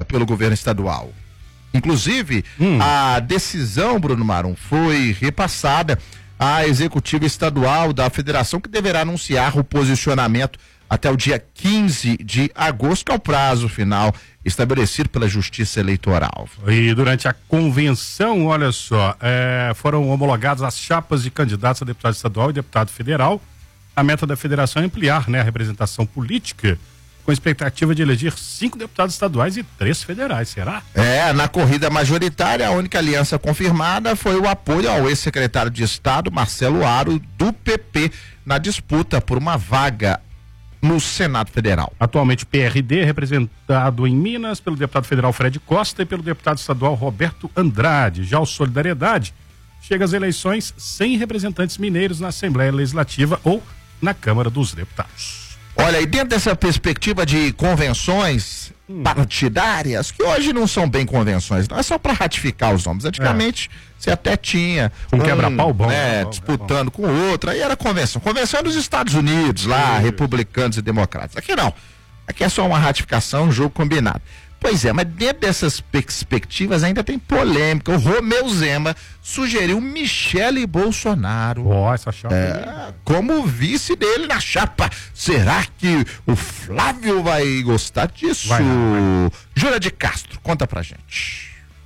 pelo governo estadual. Inclusive, a decisão, Bruno Marum, foi repassada à executiva estadual da federação, que deverá anunciar o posicionamento até o dia 15 de agosto, que é o prazo final estabelecido pela Justiça Eleitoral. E durante a convenção, olha só, foram homologadas as chapas de candidatos a deputado estadual e deputado federal. A meta da federação é ampliar, né, a representação política, com a expectativa de eleger 5 deputados estaduais e 3 federais, será? Na corrida majoritária, a única aliança confirmada foi o apoio ao ex-secretário de Estado, Marcelo Aro, do PP, na disputa por uma vaga no Senado Federal. Atualmente o PRD é representado em Minas pelo deputado federal Fred Costa e pelo deputado estadual Roberto Andrade. Já o Solidariedade chega às eleições sem representantes mineiros na Assembleia Legislativa ou na Câmara dos Deputados. Olha, e dentro dessa perspectiva de convenções partidárias, que hoje não são bem convenções, não é só para ratificar os nomes. Antigamente você até tinha um quebra-pau bom, disputando com o outro, aí era convenção. Convenção dos Estados Unidos, lá, republicanos e democratas. Aqui não. Aqui é só uma ratificação, um jogo combinado. Pois é, mas dentro dessas perspectivas ainda tem polêmica. O Romeu Zema sugeriu Michele Bolsonaro essa chapa como vice dele na chapa. Será que o Flávio vai gostar disso? Vai. Júlia de Castro, conta pra gente.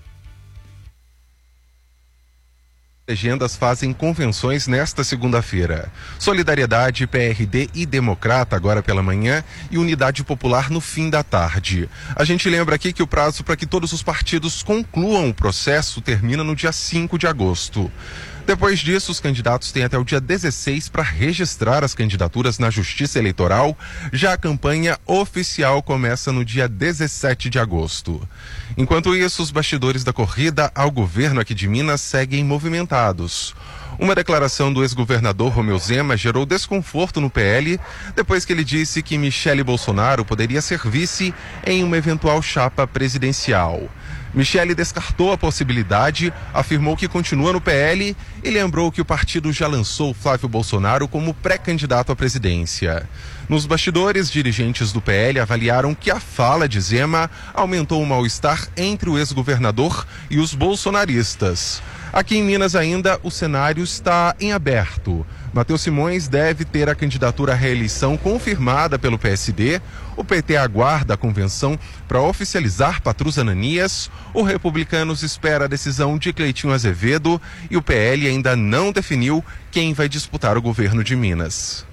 Legendas fazem convenções nesta segunda-feira. Solidariedade, PRD e Democrata agora pela manhã e Unidade Popular no fim da tarde. A gente lembra aqui que o prazo para que todos os partidos concluam o processo termina no dia 5 de agosto. Depois disso, os candidatos têm até o dia 16 para registrar as candidaturas na Justiça Eleitoral. Já a campanha oficial começa no dia 17 de agosto. Enquanto isso, os bastidores da corrida ao governo aqui de Minas seguem movimentados. Uma declaração do ex-governador Romeu Zema gerou desconforto no PL, depois que ele disse que Michele Bolsonaro poderia ser vice em uma eventual chapa presidencial. Michele descartou a possibilidade, afirmou que continua no PL e lembrou que o partido já lançou Flávio Bolsonaro como pré-candidato à presidência. Nos bastidores, dirigentes do PL avaliaram que a fala de Zema aumentou o mal-estar entre o ex-governador e os bolsonaristas. Aqui em Minas ainda, o cenário está em aberto. Matheus Simões deve ter a candidatura à reeleição confirmada pelo PSD. O PT aguarda a convenção para oficializar Patrus Ananias. O Republicanos espera a decisão de Cleitinho Azevedo e o PL ainda não definiu quem vai disputar o governo de Minas.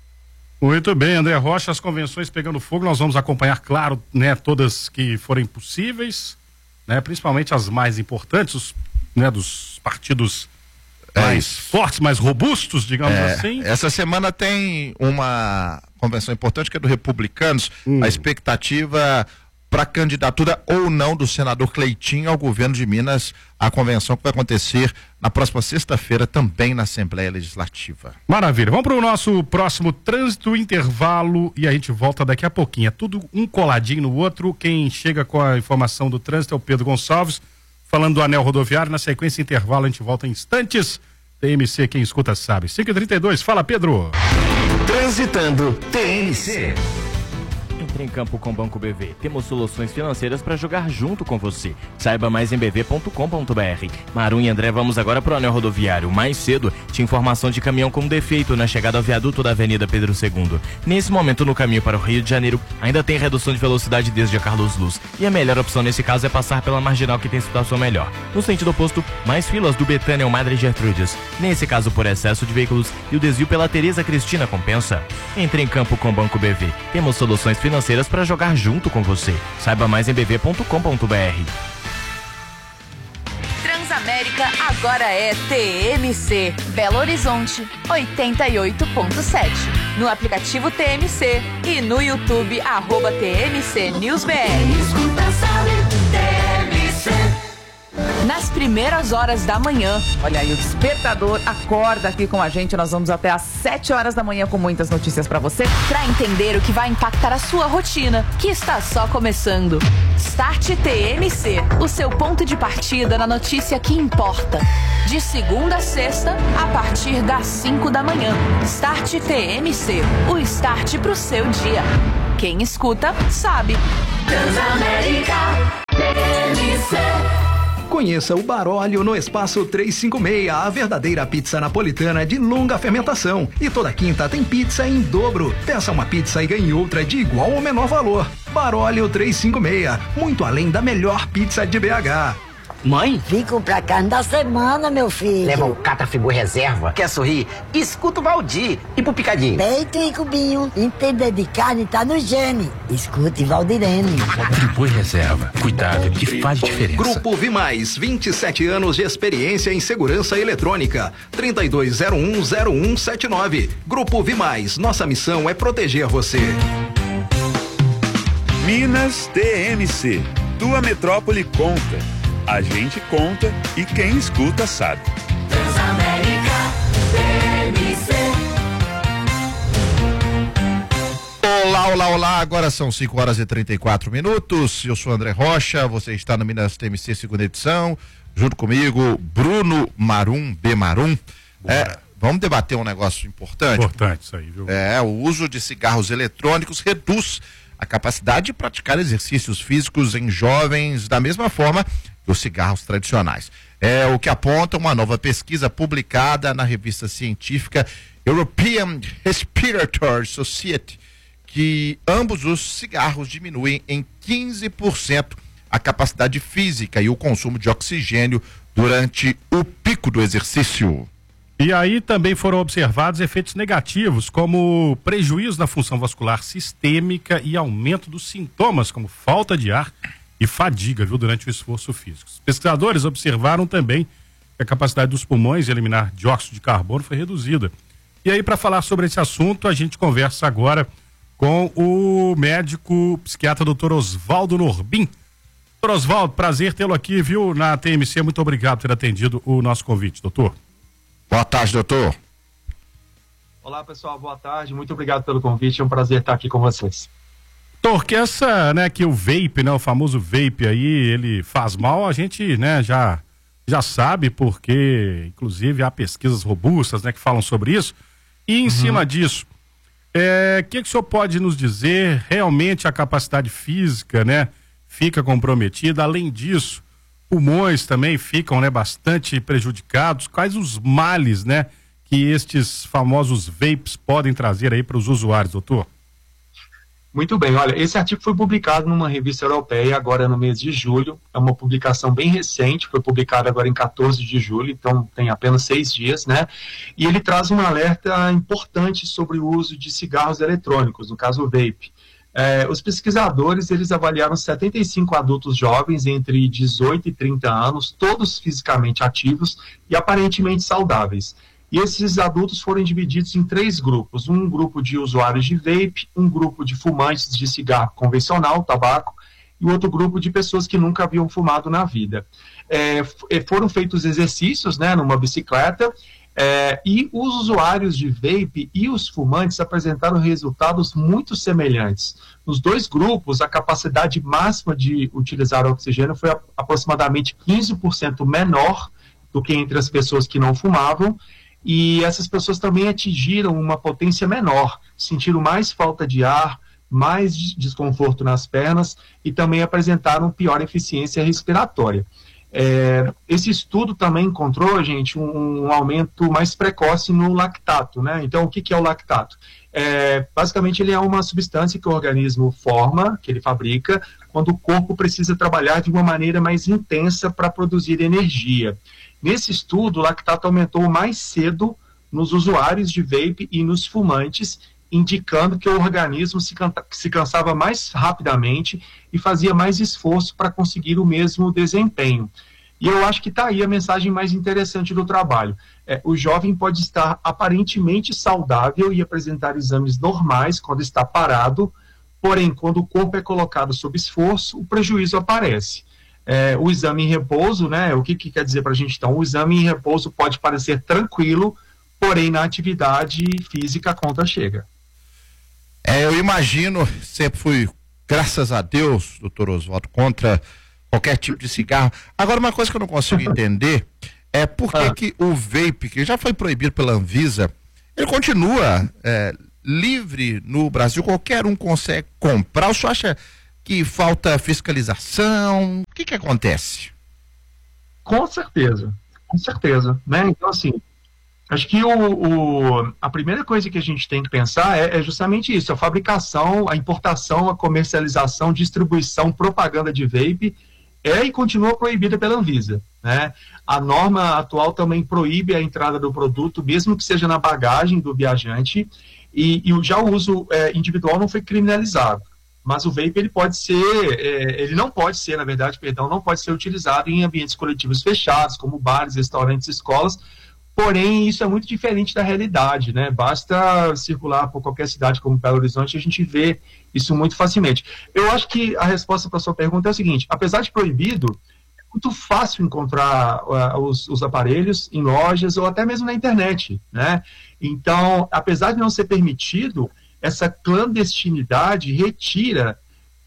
Muito bem, André Rocha, as convenções pegando fogo, nós vamos acompanhar, claro, né, todas que forem possíveis, né, principalmente as mais importantes, né, dos partidos mais fortes, mais robustos, digamos assim. Essa semana tem uma convenção importante que é do Republicanos, a expectativa para a candidatura ou não do senador Cleitinho ao governo de Minas, a convenção que vai acontecer na próxima sexta-feira também na Assembleia Legislativa. Maravilha, vamos para o nosso próximo trânsito, intervalo e a gente volta daqui a pouquinho. É tudo um coladinho no outro. Quem chega com a informação do trânsito é o Pedro Gonçalves, falando do anel rodoviário. Na sequência, intervalo, a gente volta em instantes. TMC, quem escuta sabe. 5h32, fala Pedro. Transitando TMC. Entre em campo com o Banco BV. Temos soluções financeiras para jogar junto com você. Saiba mais em bv.com.br. Marum e André, vamos agora para o anel rodoviário. Mais cedo, tinha informação de caminhão com defeito na chegada ao viaduto da Avenida Pedro II. Nesse momento, no caminho para o Rio de Janeiro, ainda tem redução de velocidade desde a Carlos Luz. E a melhor opção nesse caso é passar pela marginal, que tem situação melhor. No sentido oposto, mais filas do Betânia ao Madre Gertrudes. Nesse caso, por excesso de veículos, e o desvio pela Tereza Cristina compensa. Entre em campo com o Banco BV. Temos soluções financeiras para jogar junto com você. Saiba mais em bv.com.br. Transamérica agora é TMC. Belo Horizonte 88.7. No aplicativo TMC e no YouTube @TMC News BR. Nas primeiras horas da manhã. Olha aí, o Despertador acorda aqui com a gente. Nós vamos até às 7 horas da manhã com muitas notícias pra você. Pra entender o que vai impactar a sua rotina, que está só começando. Start TMC, o seu ponto de partida na notícia que importa. De segunda a sexta, a partir das 5 da manhã. Start TMC, o start pro seu dia. Quem escuta, sabe. Transamérica. Conheça o Baróleo no Espaço 356, a verdadeira pizza napolitana de longa fermentação. E toda quinta tem pizza em dobro. Peça uma pizza e ganhe outra de igual ou menor valor. Baróleo 356, muito além da melhor pizza de BH. Mãe? Vim comprar carne da semana, meu filho. Leva o Catafigu Reserva. Quer sorrir? Escuta o Valdir. E pro Picadinho? Peito e cubinho. Entender de carne tá no gene. Escute Valdirene. Frigu Reserva. Cuidado que faz diferença. Grupo Vimais, 27 anos de experiência em segurança eletrônica. 32010179. Grupo Vimais, nossa missão é proteger você. Minas TMC. Tua metrópole conta. A gente conta e quem escuta sabe. Transamérica TMC. Olá, agora são 5h34. Eu sou André Rocha, você está no Minas TMC segunda edição, junto comigo, Bruno Marum, B. Marum. Vamos debater um negócio importante. Importante isso aí, viu? O uso de cigarros eletrônicos reduz a capacidade de praticar exercícios físicos em jovens da mesma forma que os cigarros tradicionais. É o que aponta uma nova pesquisa publicada na revista científica European Respiratory Society, que ambos os cigarros diminuem em 15% a capacidade física e o consumo de oxigênio durante o pico do exercício. E aí também foram observados efeitos negativos, como prejuízo na função vascular sistêmica e aumento dos sintomas, como falta de ar e fadiga, durante o esforço físico. Os pesquisadores observaram também que a capacidade dos pulmões de eliminar dióxido de carbono foi reduzida. E aí, para falar sobre esse assunto, a gente conversa agora com o médico psiquiatra Dr. Oswaldo Norbin. Dr. Oswaldo, prazer tê-lo aqui, na TMC. Muito obrigado por ter atendido o nosso convite, doutor. Boa tarde, doutor. Olá, pessoal, boa tarde. Muito obrigado pelo convite. É um prazer estar aqui com vocês. Doutor, que o vape, o famoso vape aí, ele faz mal, a gente, já sabe, porque, inclusive, há pesquisas robustas, que falam sobre isso. E em cima disso, que o senhor pode nos dizer? Realmente a capacidade física, fica comprometida? Além disso, pulmões também ficam, bastante prejudicados. Quais os males, que estes famosos vapes podem trazer aí para os usuários, doutor? Muito bem, olha, esse artigo foi publicado numa revista europeia agora no mês de julho, é uma publicação bem recente, foi publicado agora em 14 de julho, então tem apenas 6 dias, e ele traz um alerta importante sobre o uso de cigarros eletrônicos, no caso o vape. Os pesquisadores, eles avaliaram 75 adultos jovens entre 18 e 30 anos, todos fisicamente ativos e aparentemente saudáveis. E esses adultos foram divididos em 3 grupos. Um grupo de usuários de vape, um grupo de fumantes de cigarro convencional, tabaco, e outro grupo de pessoas que nunca haviam fumado na vida. Foram feitos exercícios, numa bicicleta, e os usuários de vape e os fumantes apresentaram resultados muito semelhantes. Nos 2 grupos, a capacidade máxima de utilizar oxigênio foi aproximadamente 15% menor do que entre as pessoas que não fumavam, e essas pessoas também atingiram uma potência menor, sentiram mais falta de ar, mais desconforto nas pernas e também apresentaram pior eficiência respiratória. Esse estudo também encontrou, gente, um aumento mais precoce no lactato, Então, o que é o lactato? Basicamente, ele é uma substância que o organismo forma, que ele fabrica, quando o corpo precisa trabalhar de uma maneira mais intensa para produzir energia. Nesse estudo, o lactato aumentou mais cedo nos usuários de vape e nos fumantes, indicando que o organismo se cansava mais rapidamente e fazia mais esforço para conseguir o mesmo desempenho. E eu acho que está aí a mensagem mais interessante do trabalho. O jovem pode estar aparentemente saudável e apresentar exames normais quando está parado, porém, quando o corpo é colocado sob esforço, o prejuízo aparece. O exame em repouso, o que quer dizer para a gente então? O exame em repouso pode parecer tranquilo, porém na atividade física a conta chega. Eu imagino, sempre fui, graças a Deus, doutor Oswaldo, contra qualquer tipo de cigarro. Agora, uma coisa que eu não consigo entender é por que o vape, que já foi proibido pela Anvisa, ele continua livre no Brasil, qualquer um consegue comprar. O senhor acha que falta fiscalização? O que acontece? Com certeza, né? Então, assim, acho que a primeira coisa que a gente tem que pensar é justamente isso, a fabricação, a importação, a comercialização, distribuição, propaganda de vape e continua proibida pela Anvisa, né? A norma atual também proíbe a entrada do produto, mesmo que seja na bagagem do viajante, e já o uso individual não foi criminalizado. Mas o vape, ele não pode ser utilizado em ambientes coletivos fechados, como bares, restaurantes, escolas. Porém, isso é muito diferente da realidade, né? Basta circular por qualquer cidade como Belo Horizonte, a gente vê isso muito facilmente. Eu acho que a resposta para a sua pergunta é o seguinte: apesar de proibido, é muito fácil encontrar os aparelhos em lojas ou até mesmo na internet, né? Então, apesar de não ser permitido, essa clandestinidade retira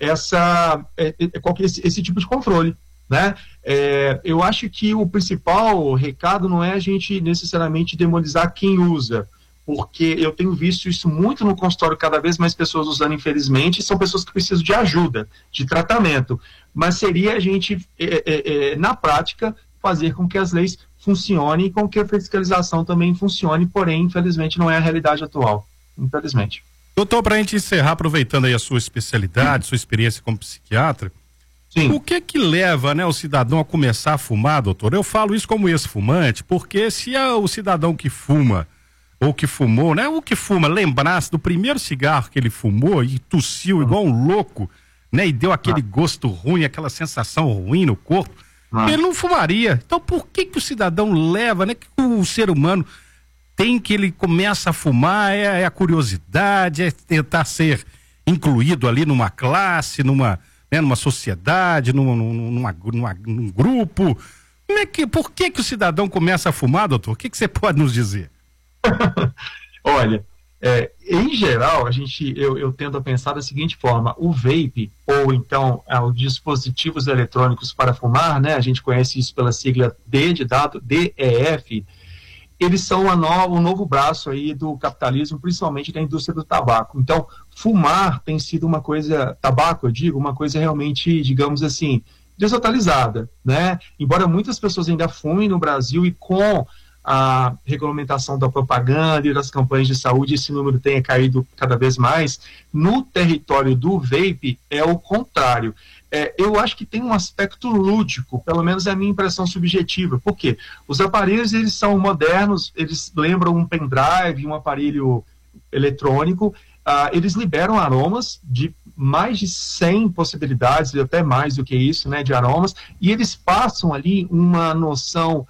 esse tipo de controle, né? Eu acho que o principal recado não é a gente necessariamente demonizar quem usa, porque eu tenho visto isso muito no consultório, cada vez mais pessoas usando, infelizmente, e são pessoas que precisam de ajuda, de tratamento, mas seria a gente, na prática, fazer com que as leis funcionem e com que a fiscalização também funcione, porém, infelizmente, não é a realidade atual, infelizmente. Doutor, para a gente encerrar, aproveitando aí a sua especialidade, sua experiência como psiquiatra, sim, o que leva, né, o cidadão a começar a fumar, doutor? Eu falo isso como ex-fumante, porque se o cidadão que fuma, ou que fumou, né, o que fuma, lembrasse do primeiro cigarro que ele fumou e tossiu igual um louco, né, e deu aquele gosto ruim, aquela sensação ruim no corpo, ele não fumaria. Então por que o cidadão leva, né, que o ser humano tem que ele começa a fumar? É a curiosidade, é tentar ser incluído ali numa classe, numa sociedade, num grupo. Por que o cidadão começa a fumar, doutor? O que você pode nos dizer? Olha, em geral, eu tendo a pensar da seguinte forma: o vape, ou então os dispositivos eletrônicos para fumar, né? A gente conhece isso pela sigla D de dado, DEF. Eles são o novo braço aí do capitalismo, principalmente da indústria do tabaco. Então, fumar tem sido uma coisa, tabaco, eu digo, uma coisa realmente, digamos assim, desatualizada, né? Embora muitas pessoas ainda fumem no Brasil, e com a regulamentação da propaganda e das campanhas de saúde, esse número tenha caído cada vez mais, no território do vape é o contrário. Eu acho que tem um aspecto lúdico, pelo menos é a minha impressão subjetiva. Por quê? Os aparelhos, eles são modernos, eles lembram um pendrive, um aparelho eletrônico, eles liberam aromas de mais de 100 possibilidades, e até mais do que isso, né, de aromas, e eles passam ali uma noção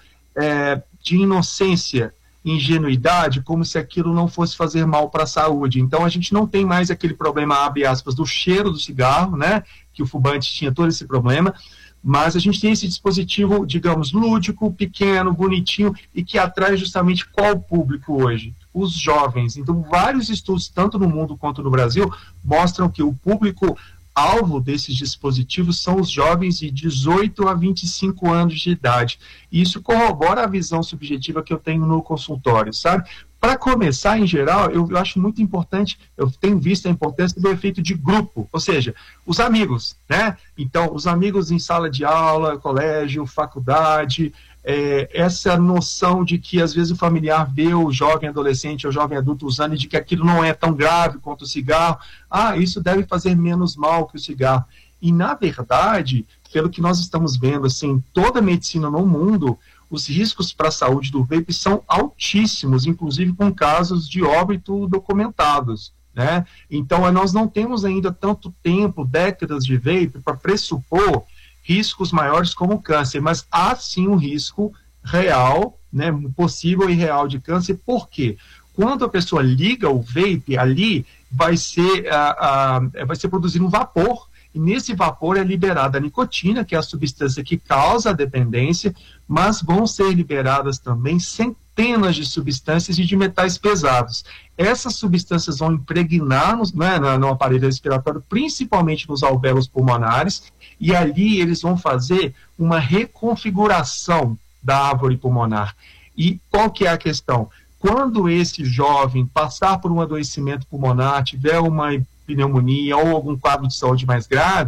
de inocência, ingenuidade, como se aquilo não fosse fazer mal para a saúde. Então a gente não tem mais aquele problema, abre aspas, do cheiro do cigarro, né, que o fumante tinha todo esse problema, mas a gente tem esse dispositivo, digamos, lúdico, pequeno, bonitinho, e que atrai justamente qual público hoje? Os jovens. Então vários estudos, tanto no mundo quanto no Brasil, mostram que o público alvo desses dispositivos são os jovens de 18 a 25 anos de idade. E isso corrobora a visão subjetiva que eu tenho no consultório, sabe? Para começar, em geral, eu acho muito importante, eu tenho visto a importância do efeito de grupo, ou seja, os amigos, né? Então, os amigos em sala de aula, colégio, faculdade, essa noção de que às vezes o familiar vê o jovem adolescente ou jovem adulto usando, e de que aquilo não é tão grave quanto o cigarro, isso deve fazer menos mal que o cigarro. E na verdade, pelo que nós estamos vendo, assim, toda a medicina no mundo, os riscos para a saúde do vape são altíssimos, inclusive com casos de óbito documentados, né? Então nós não temos ainda tanto tempo, décadas de vape, para pressupor riscos maiores como o câncer, mas há sim um risco real, né, possível e real de câncer. Por quê? Quando a pessoa liga o vape, ali vai ser produzido um vapor, e nesse vapor é liberada a nicotina, que é a substância que causa a dependência, mas vão ser liberadas também centenas de substâncias e de metais pesados. Essas substâncias vão impregnar no aparelho respiratório, principalmente nos alvéolos pulmonares, e ali eles vão fazer uma reconfiguração da árvore pulmonar. E qual que é a questão? Quando esse jovem passar por um adoecimento pulmonar, tiver uma pneumonia ou algum quadro de saúde mais grave,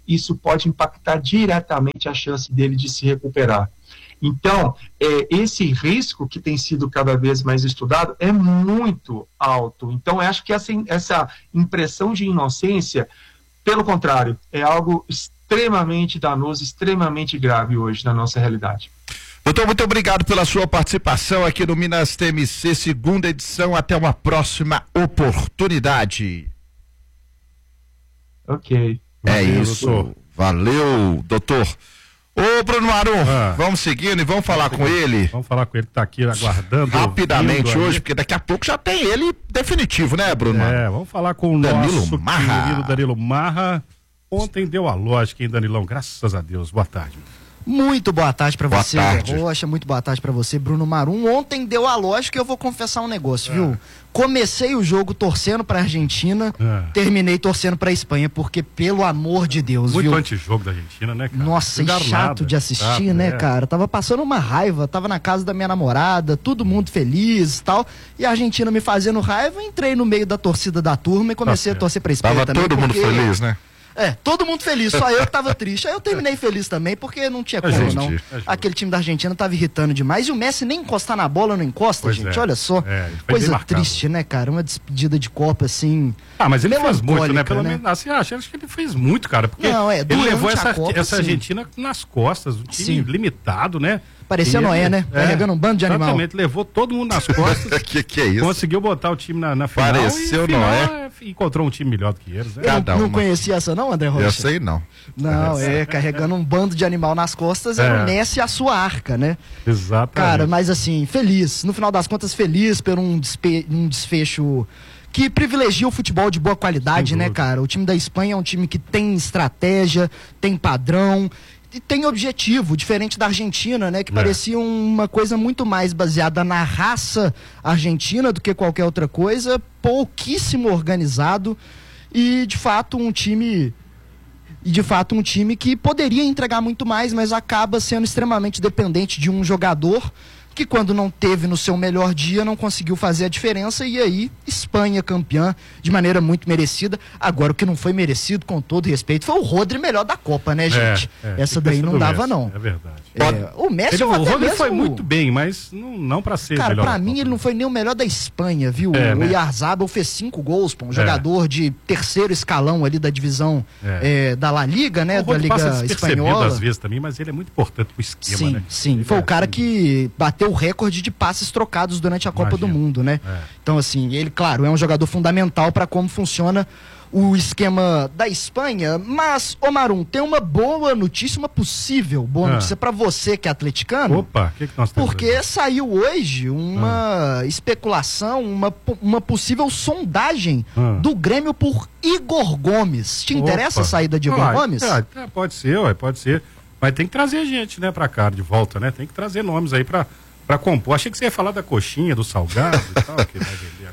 isso pode impactar diretamente a chance dele de se recuperar. Então, esse risco que tem sido cada vez mais estudado é muito alto. Então, eu acho que essa impressão de inocência, pelo contrário, é algo extremamente danoso, extremamente grave hoje na nossa realidade. Doutor, muito obrigado pela sua participação aqui no Minas TMC, segunda edição. Até uma próxima oportunidade. Ok. Valeu, isso. Doutor. Valeu, doutor. Ô, Bruno Marum, vamos seguindo e vamos falar com ele. Vamos falar com ele que tá aqui aguardando. Rapidamente hoje, porque daqui a pouco já tem ele definitivo, né, Bruno Marum? Vamos falar com o nosso querido Danilo Marra. Ontem deu a lógica, hein, Danilão? Graças a Deus. Boa tarde. Muito boa tarde pra você, Rocha. Muito boa tarde pra você, Bruno Marum. Ontem deu a lógica e eu vou confessar um negócio, viu? Comecei o jogo torcendo pra Argentina, terminei torcendo pra Espanha, porque, pelo amor de Deus, muito viu? Antijogo da Argentina, né, cara? Nossa, e chato de assistir, né, cara? Tava passando uma raiva, tava na casa da minha namorada, todo mundo feliz e tal, e a Argentina me fazendo raiva, entrei no meio da torcida da turma e comecei a torcer pra Espanha também. Tava todo mundo feliz, né? Todo mundo feliz, só eu que tava triste. Aí eu terminei feliz também, porque não tinha como, não. Aquele time da Argentina tava irritando demais. E o Messi nem encostar na bola, não encosta, gente. Olha só. Coisa triste, né, cara? Uma despedida de Copa, assim. Mas ele fez muito, né? Pelo menos, assim, acho que ele fez muito, cara. Porque ele levou essa Argentina nas costas, um time limitado, né? Parecia Noé, né? Carregando um bando de animal. Exatamente, levou todo mundo nas costas. que é isso? Conseguiu botar o time na final. Pareceu Noé. Encontrou um time melhor do que eles. Né? Não conhecia essa não, André Rocha? Eu sei não. Não, carregando um bando de animal nas costas, era o Messi e a sua arca, né? Exatamente. Cara, mas assim, feliz. No final das contas, feliz por um desfecho que privilegia o futebol de boa qualidade, né, cara? O time da Espanha é um time que tem estratégia, tem padrão e tem objetivo, diferente da Argentina, né? Que parecia uma coisa muito mais baseada na raça argentina do que qualquer outra coisa, pouquíssimo organizado e, de fato, um time que poderia entregar muito mais, mas acaba sendo extremamente dependente de um jogador que, quando não teve no seu melhor dia, não conseguiu fazer a diferença, e aí Espanha campeã de maneira muito merecida. Agora, o que não foi merecido, com todo respeito, foi o Rodri melhor da Copa, né, gente? Essa daí não dava, não. É verdade. O Messi o Rodri foi muito bem, mas não pra ser cara, melhor. Pra mim, ele não foi nem o melhor da Espanha, viu? O Iarzábal fez 5 gols, um jogador de terceiro escalão ali da divisão da La Liga, né? Da Liga Espanhola. Às vezes também, mas ele é muito importante pro esquema, né? Sim, foi o cara que bateu o recorde de passes trocados durante a Copa do Mundo, né? Então, assim, ele, claro, é um jogador fundamental para como funciona o esquema da Espanha, mas, ô Marum, tem uma boa notícia, uma possível boa notícia para você que é atleticano. Opa, o que nós temos? Porque saiu hoje uma especulação, uma possível sondagem do Grêmio por Igor Gomes. Te interessa a saída de Igor Gomes? Pode ser, pode ser. Mas tem que trazer gente, né, pra cá, de volta, né? Tem que trazer nomes aí pra compor. Achei que você ia falar da coxinha, do salgado e tal, que vai vender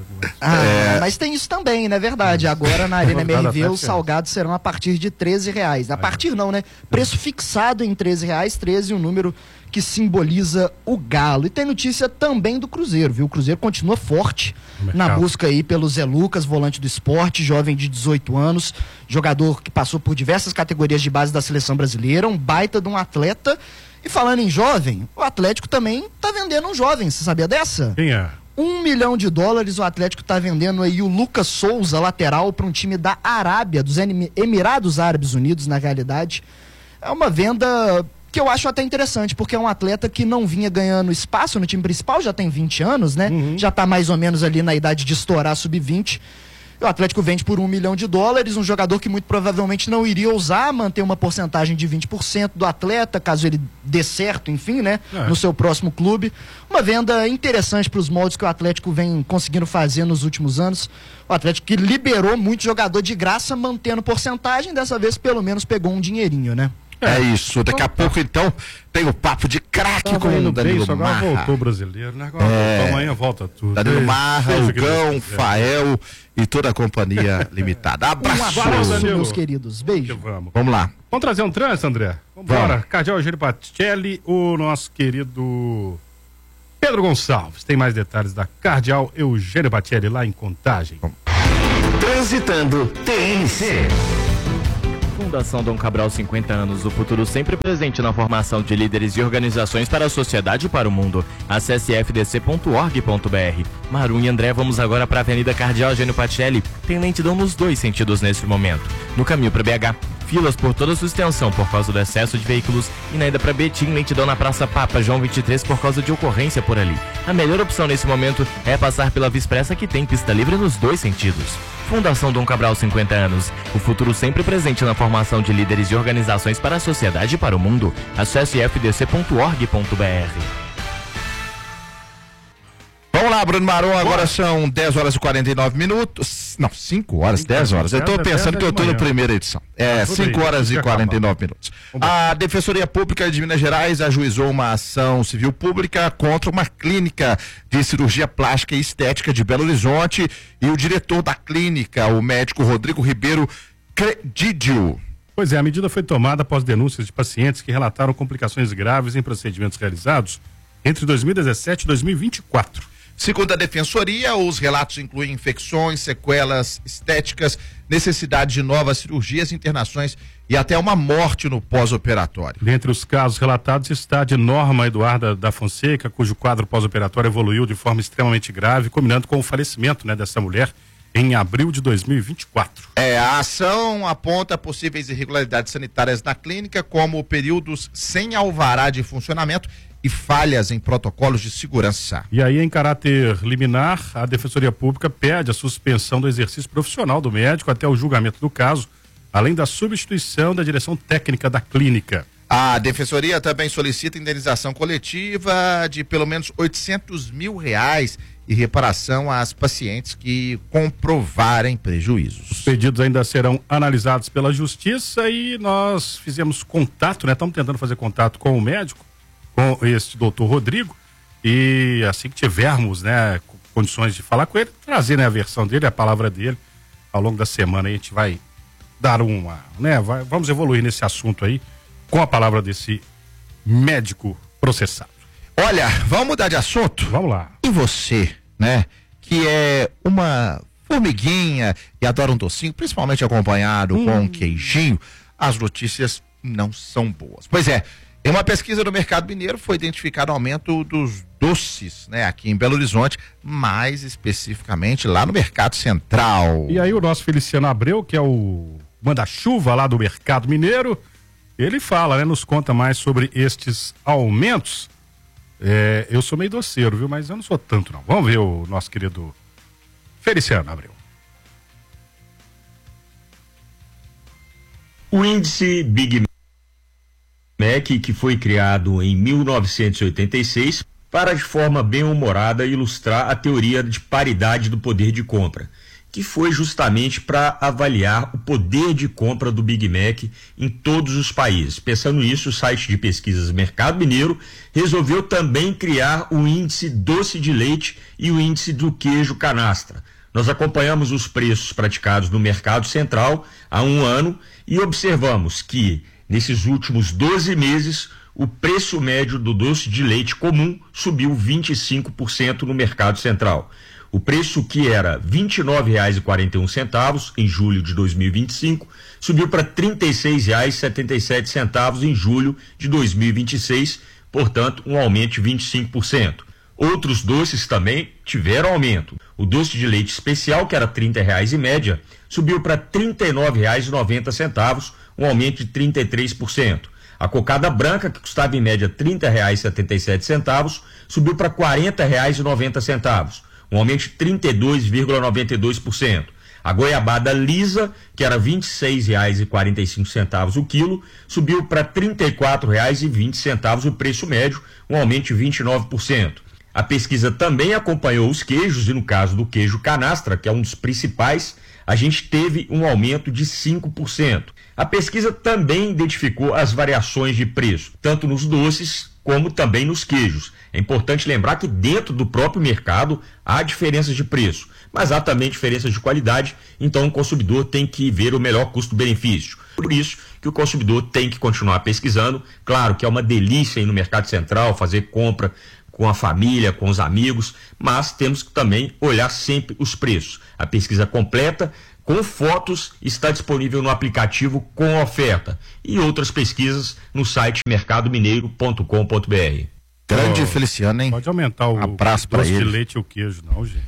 agora. Mas tem isso também, né? Verdade. Agora na Arena MRV os salgados serão a partir de R$13. A partir não, né? Preço fixado em R$13, 13 um número que simboliza o Galo. E tem notícia também do Cruzeiro, viu? O Cruzeiro continua forte na busca aí pelo Zé Lucas, volante do Sport, jovem de 18 anos, jogador que passou por diversas categorias de base da seleção brasileira, um baita de um atleta. E falando em jovem, o Atlético também tá vendendo um jovem, você sabia dessa? Quem é? $1 milhão o Atlético tá vendendo aí o Lucas Souza, lateral, para um time da Arábia, dos Emirados Árabes Unidos, na realidade. É uma venda que eu acho até interessante, porque é um atleta que não vinha ganhando espaço no time principal, já tem 20 anos, né? Já tá mais ou menos ali na idade de estourar sub-20. O Atlético vende por $1 milhão, um jogador que muito provavelmente não iria ousar manter uma porcentagem de 20% do atleta, caso ele dê certo, enfim, né? No seu próximo clube. Uma venda interessante para os moldes que o Atlético vem conseguindo fazer nos últimos anos. O Atlético que liberou muito jogador de graça, mantendo porcentagem, dessa vez pelo menos pegou um dinheirinho, né? É isso, daqui a pouco então tem o papo de craque com o Danilo Marra. Agora voltou o brasileiro, né? Agora amanhã volta tudo. Danilo Marra, Hugão, Fael e toda a companhia limitada. Abraço, meus queridos. Beijo. Vamos lá. Vamos trazer um trânsito, André? Vambora. Cardeal Eugênio Batelli, o nosso querido Pedro Gonçalves. Tem mais detalhes da Cardeal Eugênio Batelli lá em Contagem. Transitando TMC. Fundação Dom Cabral 50 anos, o futuro sempre presente na formação de líderes e organizações para a sociedade e para o mundo. Acesse fdc.org.br. Maru e André, vamos agora para a Avenida Cardeal Gênio Pacelli. Tem lentidão nos dois sentidos nesse momento. No caminho para BH, filas por toda a sua extensão por causa do excesso de veículos, e na ida para Betim, lentidão na Praça Papa João 23 por causa de ocorrência por ali. A melhor opção nesse momento é passar pela Via Expressa, que tem pista livre nos dois sentidos. Fundação Dom Cabral 50 anos, o futuro sempre presente na formação de líderes e organizações para a sociedade e para o mundo. Acesse fdc.org.br. Vamos lá, Bruno Maron, agora são 10 horas e 49 minutos. Não, 5 horas, 10 horas. Eu tô pensando que eu tô na primeira edição. 5 horas e 49 minutos. A Defensoria Pública de Minas Gerais ajuizou uma ação civil pública contra uma clínica de cirurgia plástica e estética de Belo Horizonte e o diretor da clínica, o médico Rodrigo Ribeiro Credidio. Pois é, a medida foi tomada após denúncias de pacientes que relataram complicações graves em procedimentos realizados entre 2017 e 2024. Segundo a Defensoria, os relatos incluem infecções, sequelas estéticas, necessidade de novas cirurgias, internações e até uma morte no pós-operatório. Dentre os casos relatados está de Norma Eduarda da Fonseca, cujo quadro pós-operatório evoluiu de forma extremamente grave, combinando com o falecimento, dessa mulher em abril de 2024. A ação aponta possíveis irregularidades sanitárias na clínica, como períodos sem alvará de funcionamento e falhas em protocolos de segurança. E aí, em caráter liminar, a Defensoria Pública pede a suspensão do exercício profissional do médico até o julgamento do caso, além da substituição da direção técnica da clínica. A Defensoria também solicita indenização coletiva de pelo menos R$800 mil e reparação às pacientes que comprovarem prejuízos. Os pedidos ainda serão analisados pela Justiça e nós fizemos contato, estamos tentando fazer contato com o médico, com este doutor Rodrigo, e assim que tivermos, condições de falar com ele, trazer, a versão dele, a palavra dele, ao longo da semana a gente vai dar vamos evoluir nesse assunto aí, com a palavra desse médico processado. Olha, vamos mudar de assunto? Vamos lá. E você, que é uma formiguinha e adora um docinho, principalmente acompanhado com um queijinho, as notícias não são boas. Pois é, em uma pesquisa do Mercado Mineiro foi identificado o aumento dos doces, aqui em Belo Horizonte, mais especificamente lá no Mercado Central. E aí o nosso Feliciano Abreu, que é o manda-chuva lá do Mercado Mineiro, ele fala, nos conta mais sobre estes aumentos. Eu sou meio doceiro, viu? Mas eu não sou tanto, não. Vamos ver o nosso querido Feliciano Abreu. O índice Big Mac, que foi criado em 1986 para, de forma bem-humorada, ilustrar a teoria de paridade do poder de compra, que foi justamente para avaliar o poder de compra do Big Mac em todos os países. Pensando nisso, o site de pesquisas Mercado Mineiro resolveu também criar o índice doce de leite e o índice do queijo canastra. Nós acompanhamos os preços praticados no Mercado Central há um ano e observamos que, nesses últimos 12 meses, o preço médio do doce de leite comum subiu 25% no Mercado Central. O preço, que era R$ 29,41 em julho de 2025, subiu para R$ 36,77 em julho de 2026, portanto, um aumento de 25%. Outros doces também tiveram aumento. O doce de leite especial, que era R$ 30,00 em média, subiu para R$ 39,90, um aumento de 33%. A cocada branca, que custava em média R$ 30,77, subiu para R$ 40,90, um aumento de 32,92%. A goiabada lisa, que era R$ 26,45 o quilo, subiu para R$ 34,20 o preço médio, um aumento de 29%. A pesquisa também acompanhou os queijos e, no caso do queijo canastra, que é um dos principais, a gente teve um aumento de 5%. A pesquisa também identificou as variações de preço, tanto nos doces como também nos queijos. É importante lembrar que dentro do próprio mercado há diferenças de preço, mas há também diferenças de qualidade, então o consumidor tem que ver o melhor custo-benefício. Por isso que o consumidor tem que continuar pesquisando. Claro que é uma delícia ir no Mercado Central, fazer compra com a família, com os amigos, mas temos que também olhar sempre os preços. A pesquisa completa com fotos está disponível no aplicativo Com Oferta e outras pesquisas no site mercadomineiro.com.br. Grande Feliciano, hein? Pode aumentar o abraço pra doce de ele. leite e o queijo, não, gente.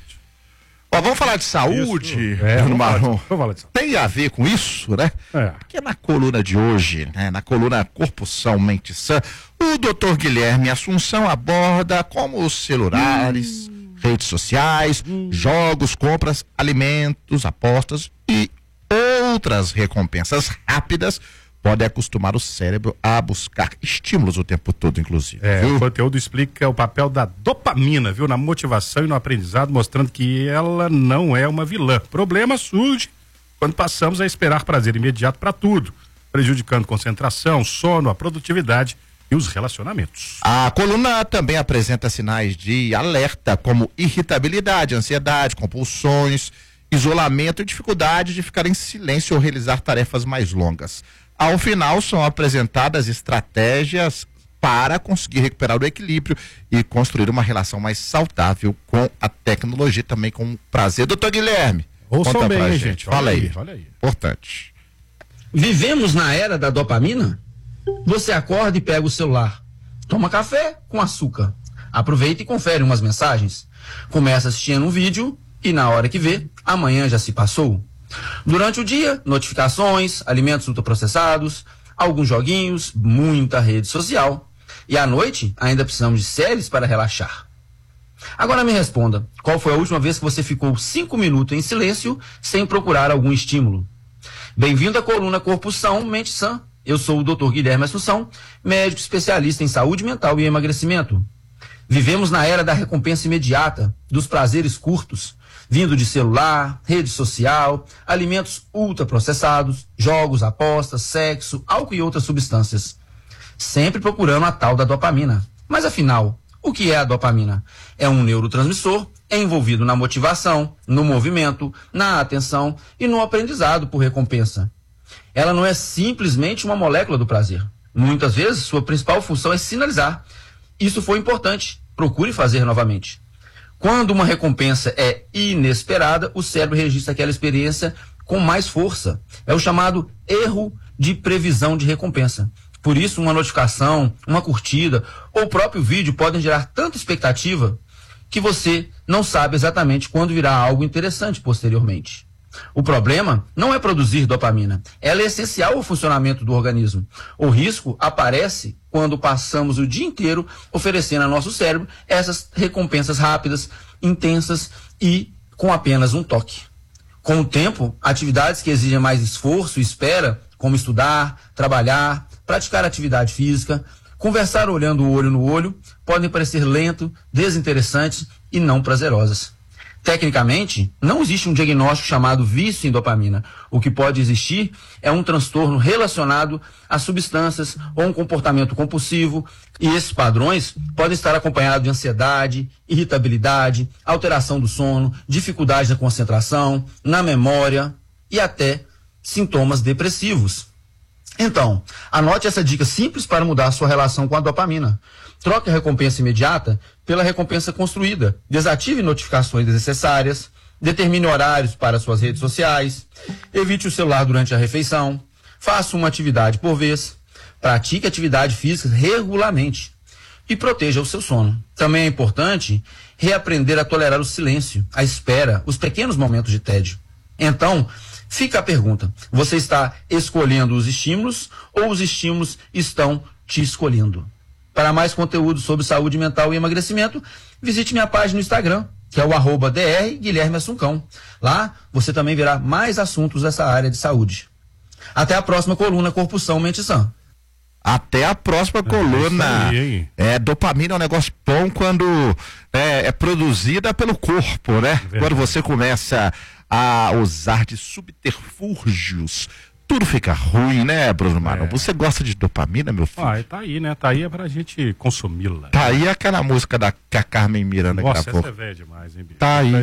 Ó, vamos falar de saúde, Bruno Marrom. Vamos falar de saúde. Tem a ver com isso, né? Porque na coluna de hoje, né, na coluna Corpo São, Mente Sã, o doutor Guilherme Assunção aborda como os celulares, redes sociais, jogos, compras, alimentos, apostas e outras recompensas rápidas podem acostumar o cérebro a buscar estímulos o tempo todo, inclusive. O conteúdo explica o papel da dopamina, viu, na motivação e no aprendizado, mostrando que ela não é uma vilã. O problema surge quando passamos a esperar prazer imediato para tudo, prejudicando concentração, sono, a produtividade e os relacionamentos. A coluna também apresenta sinais de alerta, como irritabilidade, ansiedade, compulsões, isolamento e dificuldade de ficar em silêncio ou realizar tarefas mais longas. Ao final, são apresentadas estratégias para conseguir recuperar o equilíbrio e construir uma relação mais saudável com a tecnologia, também com o prazer. Doutor Guilherme, ouçam conta bem, pra gente. Fala aí. Olha aí. Importante. Vivemos na era da dopamina? Você acorda e pega o celular. Toma café com açúcar. Aproveita e confere umas mensagens. Começa assistindo um vídeo e na hora que vê, amanhã já se passou. Durante o dia, notificações, alimentos ultraprocessados, alguns joguinhos, muita rede social. E à noite, ainda precisamos de séries para relaxar. Agora me responda, qual foi a última vez que você ficou 5 minutos em silêncio sem procurar algum estímulo? Bem-vindo à coluna Corpo São, Mente Sã. Eu sou o Dr. Guilherme Assunção, médico especialista em saúde mental e emagrecimento. Vivemos na era da recompensa imediata, dos prazeres curtos, vindo de celular, rede social, alimentos ultraprocessados, jogos, apostas, sexo, álcool e outras substâncias. Sempre procurando a tal da dopamina. Mas afinal, o que é a dopamina? É um neurotransmissor envolvido na motivação, no movimento, na atenção e no aprendizado por recompensa. Ela não é simplesmente uma molécula do prazer. Muitas vezes, sua principal função é sinalizar. Isso foi importante. Procure fazer novamente. Quando uma recompensa é inesperada, o cérebro registra aquela experiência com mais força. É o chamado erro de previsão de recompensa. Por isso, uma notificação, uma curtida ou o próprio vídeo podem gerar tanta expectativa que você não sabe exatamente quando virá algo interessante posteriormente. O problema não é produzir dopamina. Ela é essencial ao funcionamento do organismo. O risco aparece quando passamos o dia inteiro oferecendo ao nosso cérebro essas recompensas rápidas, intensas e com apenas um toque. Com o tempo, atividades que exigem mais esforço e espera, como estudar, trabalhar, praticar atividade física, conversar olhando o olho no olho, podem parecer lento, desinteressantes e não prazerosas. Tecnicamente, não existe um diagnóstico chamado vício em dopamina. O que pode existir é um transtorno relacionado a substâncias ou um comportamento compulsivo, e esses padrões podem estar acompanhados de ansiedade, irritabilidade, alteração do sono, dificuldade na concentração, na memória e até sintomas depressivos. Então, anote essa dica simples para mudar a sua relação com a dopamina. Troque a recompensa imediata pela recompensa construída. Desative notificações desnecessárias. Determine horários para suas redes sociais. Evite o celular durante a refeição. Faça uma atividade por vez. Pratique atividade física regularmente. E proteja o seu sono. Também é importante reaprender a tolerar o silêncio, a espera, os pequenos momentos de tédio. Então, fica a pergunta: você está escolhendo os estímulos ou os estímulos estão te escolhendo? Para mais conteúdo sobre saúde mental e emagrecimento, visite minha página no Instagram, que é o @Dr. Guilherme Assuncão. Lá você também verá mais assuntos dessa área de saúde. Até a próxima coluna Corpo São, Mente Sã. Até a próxima coluna. Dopamina é um negócio bom quando é produzida pelo corpo, né? Quando você começa a usar de subterfúgios, tudo fica ruim, né, Bruno Marão? Você gosta de dopamina, meu filho? Tá aí, né? Tá aí é pra gente consumi-la. Tá aí aquela música que a Carmen Miranda gravou. Nossa, essa é velha demais, hein, bicho? Tá aí.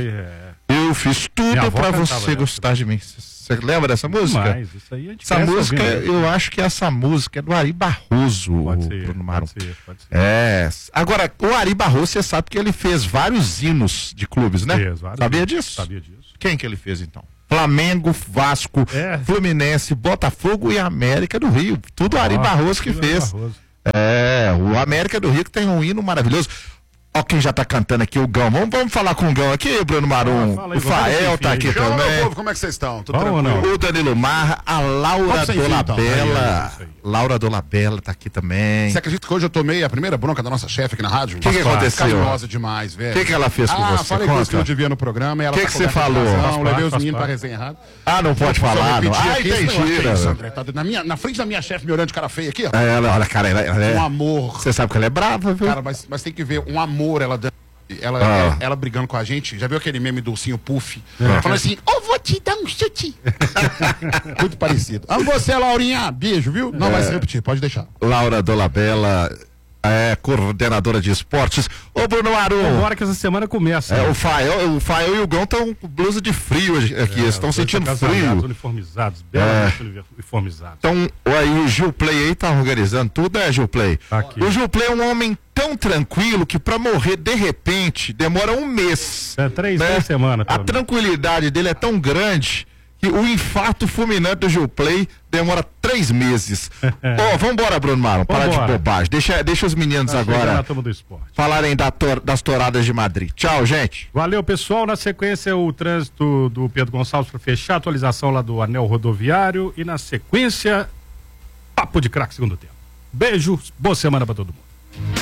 Eu fiz tudo pra você gostar de mim. Você lembra dessa música? Demais, isso aí essa música, eu acho que essa música é do Ari Barroso, Bruno Marão. Pode ser. Agora, o Ari Barroso, você sabe que ele fez vários hinos de clubes, né? Fez vários. Sabia disso? Sabia disso. Quem que ele fez, então? Flamengo, Vasco, Fluminense, Botafogo e América do Rio. Tudo Ari Barroso que fez. O América do Rio que tem um hino maravilhoso. Ó quem já tá cantando aqui, o Gão. Vamos falar com o Gão aqui, Bruno Marum. O Fael tá aqui também. Povo, como é que vocês estão? Tudo tranquilo? O Danilo Marra, a Laura Dolabella. Laura Dolabella tá aqui também. Você acredita que hoje eu tomei a primeira bronca da nossa chefe aqui na rádio? O que aconteceu? Carinhosa demais, velho. O que ela fez com você? Falei coisa que eu devia no programa e ela que você falou? Levei os meninos pra resenha errada. Não pode falar, não. Entendi. Na frente da minha chefe me olhando de cara feia aqui, ó. Olha, cara, ela é... Um amor. Você sabe que ela é brava, viu? Cara, mas tem que ver um amor, ela brigando com a gente. Já viu aquele meme do ursinho Puff? Falando assim, vou te dar um chute. Muito parecido. Amo você, Laurinha. Beijo, viu? Não vai se repetir, pode deixar. Laura Dolabella, coordenadora de esportes. Ô, Bruno Marum. Agora que essa semana começa. O Fael e o Gão estão com blusa de frio aqui. Estão sentindo frio. Uniformizados, belamente uniformizados. Então, aí o Gil Play aí tá organizando tudo, Gil Play? Aqui. O Gil Play é um homem tão tranquilo que pra morrer de repente demora um mês. 3 semanas. A tranquilidade dele é tão grande que o infarto fulminante do Gil Play demora 3 meses. Vambora, Bruno Marum, para de bobagem. Deixa os meninos agora falarem das touradas de Madrid. Tchau, gente. Valeu, pessoal. Na sequência, o trânsito do Pedro Gonçalves para fechar, atualização lá do anel rodoviário e na sequência, papo de craque segundo tempo. Beijo, boa semana para todo mundo.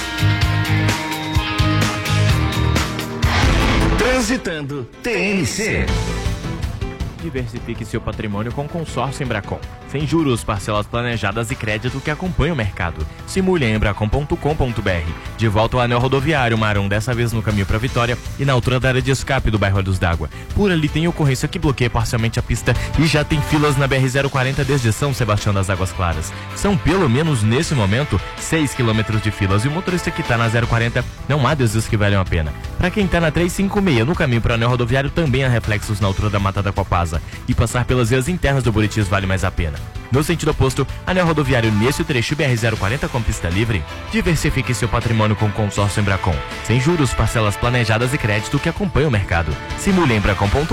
Transitando TNC. Diversifique seu patrimônio com o consórcio Embracon. Sem juros, parcelas planejadas e crédito que acompanham o mercado. Simule em embracon.com.br. De volta ao anel rodoviário, Marum, dessa vez no caminho para Vitória e na altura da área de escape do bairro Olhos d'Água. Por ali tem ocorrência que bloqueia parcialmente a pista e já tem filas na BR-040 desde São Sebastião das Águas Claras. São pelo menos nesse momento 6 quilômetros de filas e o motorista que tá na 040 não há desvios que valham a pena. Para quem tá na 356 no caminho para o anel rodoviário também há reflexos na altura da Mata da Copasa. E passar pelas vias internas do Buritis vale mais a pena. No sentido oposto, anel rodoviário nesse trecho BR-040 com pista livre. Diversifique seu patrimônio com o consórcio Embracon. Sem juros, parcelas planejadas e crédito que acompanham o mercado. Simule em embracon.com.br.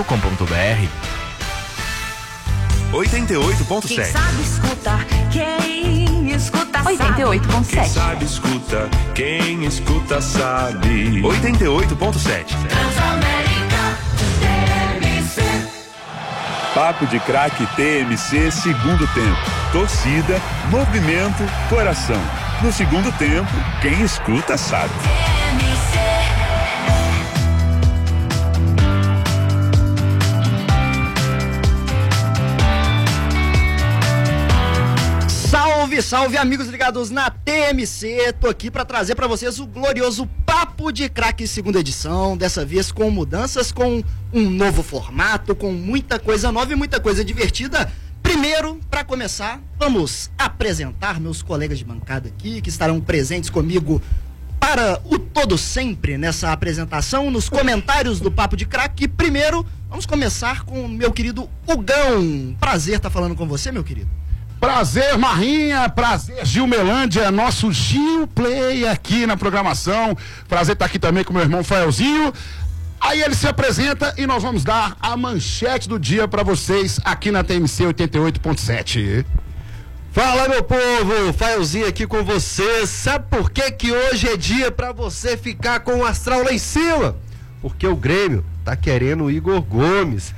88.7. Quem sabe escuta, quem escuta sabe. 88.7. Quem sabe escuta, quem escuta sabe. 88.7. Transamérica TMC. Papo de craque TMC segundo tempo. Torcida, movimento, coração. No segundo tempo, quem escuta sabe. Salve, salve, amigos ligados na TMC. Tô aqui para trazer para vocês o glorioso Papo de Craque segunda edição, dessa vez com mudanças, com um novo formato, com muita coisa nova e muita coisa divertida. Primeiro, para começar, vamos apresentar meus colegas de bancada aqui, que estarão presentes comigo para o todo sempre nessa apresentação, nos comentários do Papo de Craque. Primeiro, vamos começar com o meu querido Hugão. Prazer estar falando com você, meu querido. Prazer, Marrinha, prazer, Gilmelândia, nosso Gil Play aqui na programação. Prazer estar aqui também com meu irmão Faelzinho. Aí ele se apresenta e nós vamos dar a manchete do dia para vocês aqui na TMC 88.7. Fala, meu povo, Faelzinho aqui com vocês. Sabe por que hoje é dia para você ficar com o astral lá em cima? Porque o Grêmio tá querendo o Igor Gomes.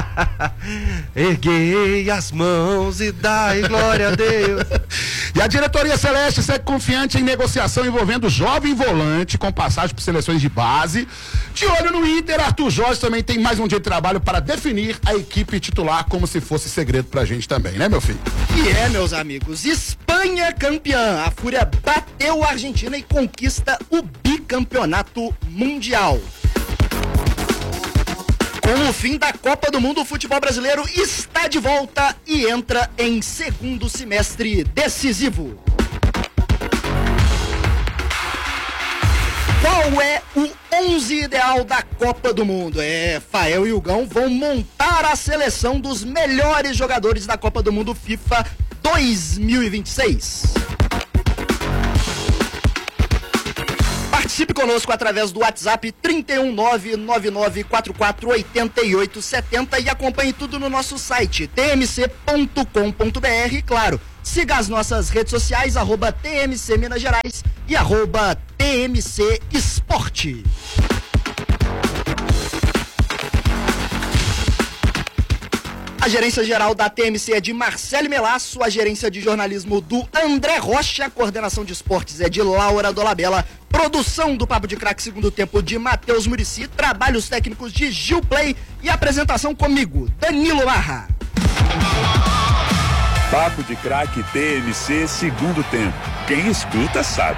Erguei as mãos e dai glória a Deus. E a diretoria celeste segue confiante em negociação envolvendo o jovem volante com passagem por seleções de base. De olho no Inter, Arthur Jorge também tem mais um dia de trabalho para definir a equipe titular, como se fosse segredo pra gente também, né, meu filho? E meus amigos, Espanha campeã. A Fúria bateu a Argentina e conquista o bicampeonato mundial. Com o fim da Copa do Mundo, o futebol brasileiro está de volta e entra em segundo semestre decisivo. Qual é o 11 ideal da Copa do Mundo? Fael e Hugão vão montar a seleção dos melhores jogadores da Copa do Mundo FIFA 2026. Participe conosco através do WhatsApp 31999448870 e acompanhe tudo no nosso site tmc.com.br. Claro, siga as nossas redes sociais, @TMC Minas Gerais e @TMC Esporte. A gerência geral da TMC é de Marcelo Melasso, a gerência de jornalismo do André Rocha, a coordenação de esportes é de Laura Dolabella, produção do Papo de Craque segundo tempo de Matheus Muricy, trabalhos técnicos de Gil Play e apresentação comigo, Danilo Marra. Papo de Craque TMC segundo tempo. Quem escuta sabe.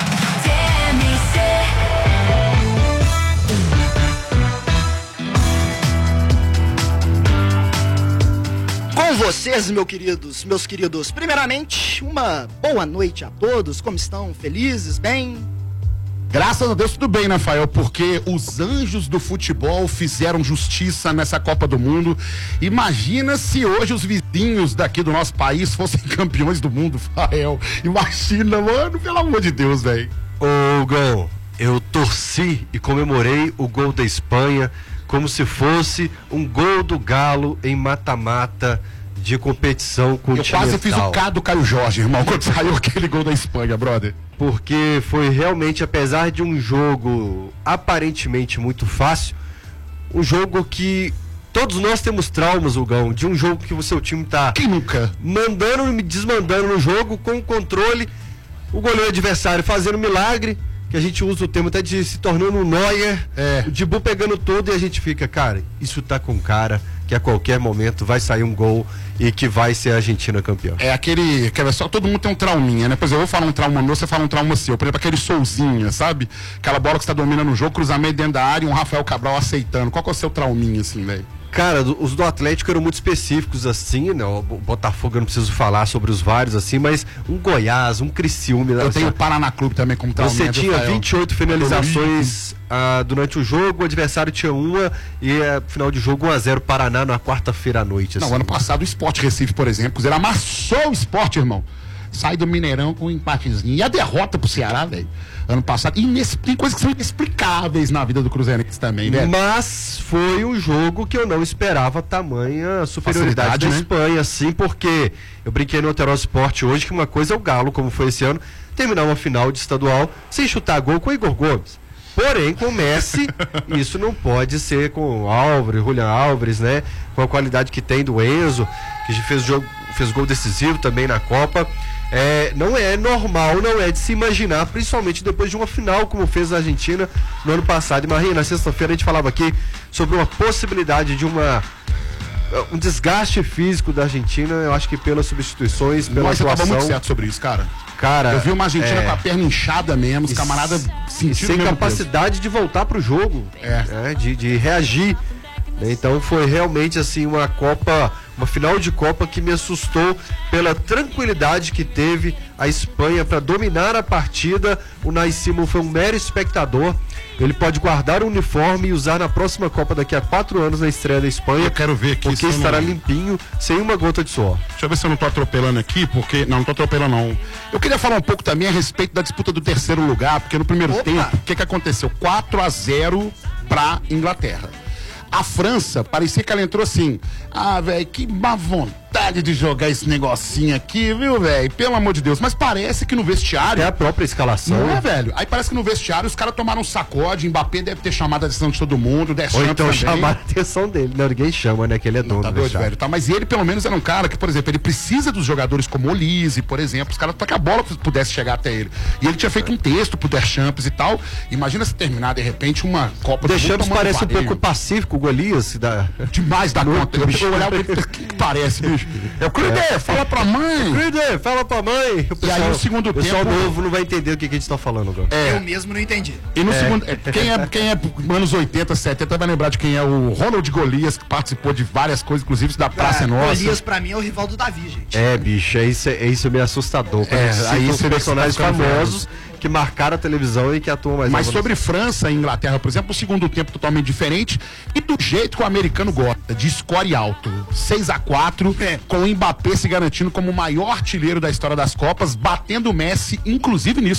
Com vocês, meus queridos, primeiramente, uma boa noite a todos, como estão? Felizes, bem? Graças a Deus tudo bem, né, Rafael? Porque os anjos do futebol fizeram justiça nessa Copa do Mundo. Imagina se hoje os vizinhos daqui do nosso país fossem campeões do mundo, Rafael. Imagina, mano, pelo amor de Deus, velho. Ô, Gão, eu torci e comemorei o gol da Espanha como se fosse um gol do Galo em mata-mata de competição continental. Eu quase fiz o K do Caio Jorge, irmão, quando saiu aquele gol da Espanha, brother. Porque foi realmente, apesar de um jogo aparentemente muito fácil, um jogo que todos nós temos traumas, Hugão, de um jogo que o seu time tá... Quem nunca? Mandando e desmandando no jogo, com o controle, o goleiro adversário fazendo milagre, que a gente usa o termo até de se tornando um Neuer, o Dibu pegando tudo e a gente fica, cara, isso tá com cara que a qualquer momento vai sair um gol e que vai ser a Argentina campeã. É aquele, quer ver só, todo mundo tem um trauminha, né? Por exemplo, eu vou falar um trauma meu, você fala um trauma seu. Por exemplo, aquele Souzinha, sabe? Aquela bola que você tá dominando o jogo, cruzamento dentro da área e um Rafael Cabral aceitando. Qual que é o seu trauminha, assim, velho? Cara, os do Atlético eram muito específicos, assim, né? O Botafogo eu não preciso falar sobre os vários, assim, mas um Goiás, um Criciúma... Eu tenho o Paraná Clube também como trauminha. Você tinha 28 finalizações durante o jogo, o adversário tinha uma e final de jogo 1-0 Paraná na quarta-feira à noite. Assim. Não, ano passado o Sport Recife, por exemplo, ele amassou o Sport, irmão. Sai do Mineirão com um empatezinho. E a derrota pro Ceará, velho, ano passado. Tem coisas que são inexplicáveis na vida do Cruzeirense também, velho. Mas foi um jogo que eu não esperava tamanha superioridade da Espanha, assim, porque eu brinquei no Alterosa Sport hoje que uma coisa é o Galo, como foi esse ano, terminar uma final de estadual sem chutar gol com o Igor Gomes. Porém, com o Messi, isso não pode ser com o Álvares, Julián Álvares, né? Com a qualidade que tem do Enzo, que fez gol decisivo também na Copa. Não é normal, não é de se imaginar, principalmente depois de uma final como fez a Argentina no ano passado. E Marinha, na sexta-feira a gente falava aqui sobre uma possibilidade de um desgaste físico da Argentina, eu acho que pelas substituições, pela atuação. Você tava muito certo sobre isso, cara. Eu vi uma Argentina com a perna inchada mesmo, os camaradas sentindo sem capacidade de voltar pro jogo, de reagir. Então foi realmente assim uma final de Copa que me assustou pela tranquilidade que teve a Espanha para dominar a partida. O Unai Simon foi um mero espectador. Ele pode guardar o uniforme e usar na próxima Copa daqui a 4 anos na estreia da Espanha. Eu quero ver aqui. Porque estará limpinho, sem uma gota de suor. Deixa eu ver se eu não tô atropelando aqui, porque... Não tô atropelando, não. Eu queria falar um pouco também a respeito da disputa do terceiro lugar, porque no primeiro tempo, o que aconteceu? 4-0 pra Inglaterra. A França, parecia que ela entrou assim, velho, que má vontade de jogar esse negocinho aqui, viu, velho? Pelo amor de Deus. Mas parece que no vestiário... É a própria escalação. Não é, velho? Aí parece que no vestiário os caras tomaram um sacode, Mbappé deve ter chamado a atenção de todo mundo, Ou então chamaram a atenção dele. Não, ninguém chama, né? Que ele é dono. Tá doido, velho. Tá, mas ele, pelo menos, era um cara que, por exemplo, ele precisa dos jogadores como o Olise, por exemplo, os caras para que a bola pudesse chegar até ele. E ele tinha feito um texto pro Deschamps e tal. Imagina se terminar, de repente, uma Copa do Mundo. Deschamps parece um pouco pacífico, o Golias. Demais da conta. Deixa eu olhar o que parece, bicho. Fala pra mãe. Fala pra mãe. E aí, no segundo tempo... O pessoal novo não vai entender o que a gente tá falando agora. Eu mesmo não entendi. E no segundo... Quem é anos 80, 70 vai lembrar de quem é o Ronald Golias, que participou de várias coisas, inclusive da Praça Nossa. Golias, pra mim, é o rival do Davi, gente. Bicho, isso é meio assustador. Aí são personagens famosos que marcaram a televisão e que atuam mais. Mas sobre França e Inglaterra, por exemplo, o segundo tempo totalmente diferente e do jeito que o americano gosta, de score alto. 6-4, com o Mbappé se garantindo como o maior artilheiro da história das Copas, batendo o Messi, inclusive nisso, né?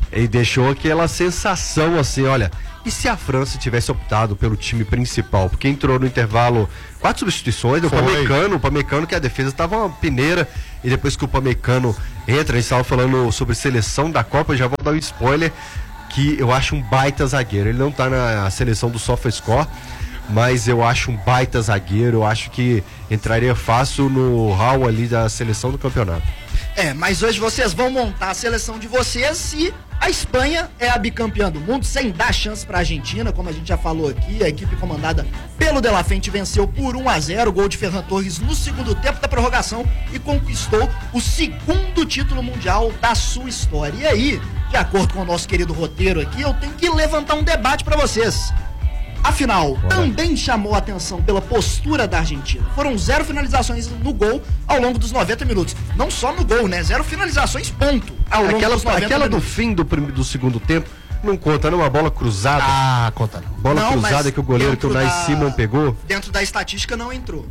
E deixou aquela sensação assim, olha, e se a França tivesse optado pelo time principal? Porque entrou no intervalo 4 substituições, o Upamecano, que a defesa estava uma peneira, e depois que o Upamecano entra, a gente estava falando sobre seleção da Copa, já vou dar um spoiler, que eu acho um baita zagueiro. Ele não está na seleção do SofaScore, mas eu acho um baita zagueiro, eu acho que entraria fácil no hall ali da seleção do campeonato. Mas hoje vocês vão montar a seleção de vocês e a Espanha é a bicampeã do mundo, sem dar chance pra Argentina, como a gente já falou aqui. A equipe comandada pelo De La Fuente venceu por 1-0, gol de Ferran Torres no segundo tempo da prorrogação e conquistou o segundo título mundial da sua história. E aí, de acordo com o nosso querido roteiro aqui, eu tenho que levantar um debate pra vocês. Afinal, também chamou a atenção pela postura da Argentina. Foram 0 finalizações no gol ao longo dos 90 minutos. Não só no gol, né? 0 finalizações, ponto. Aquela do fim do segundo tempo não conta, não? Uma bola cruzada. Conta não. Bola cruzada que o goleiro, que o Nai Simon pegou. Dentro da estatística não entrou.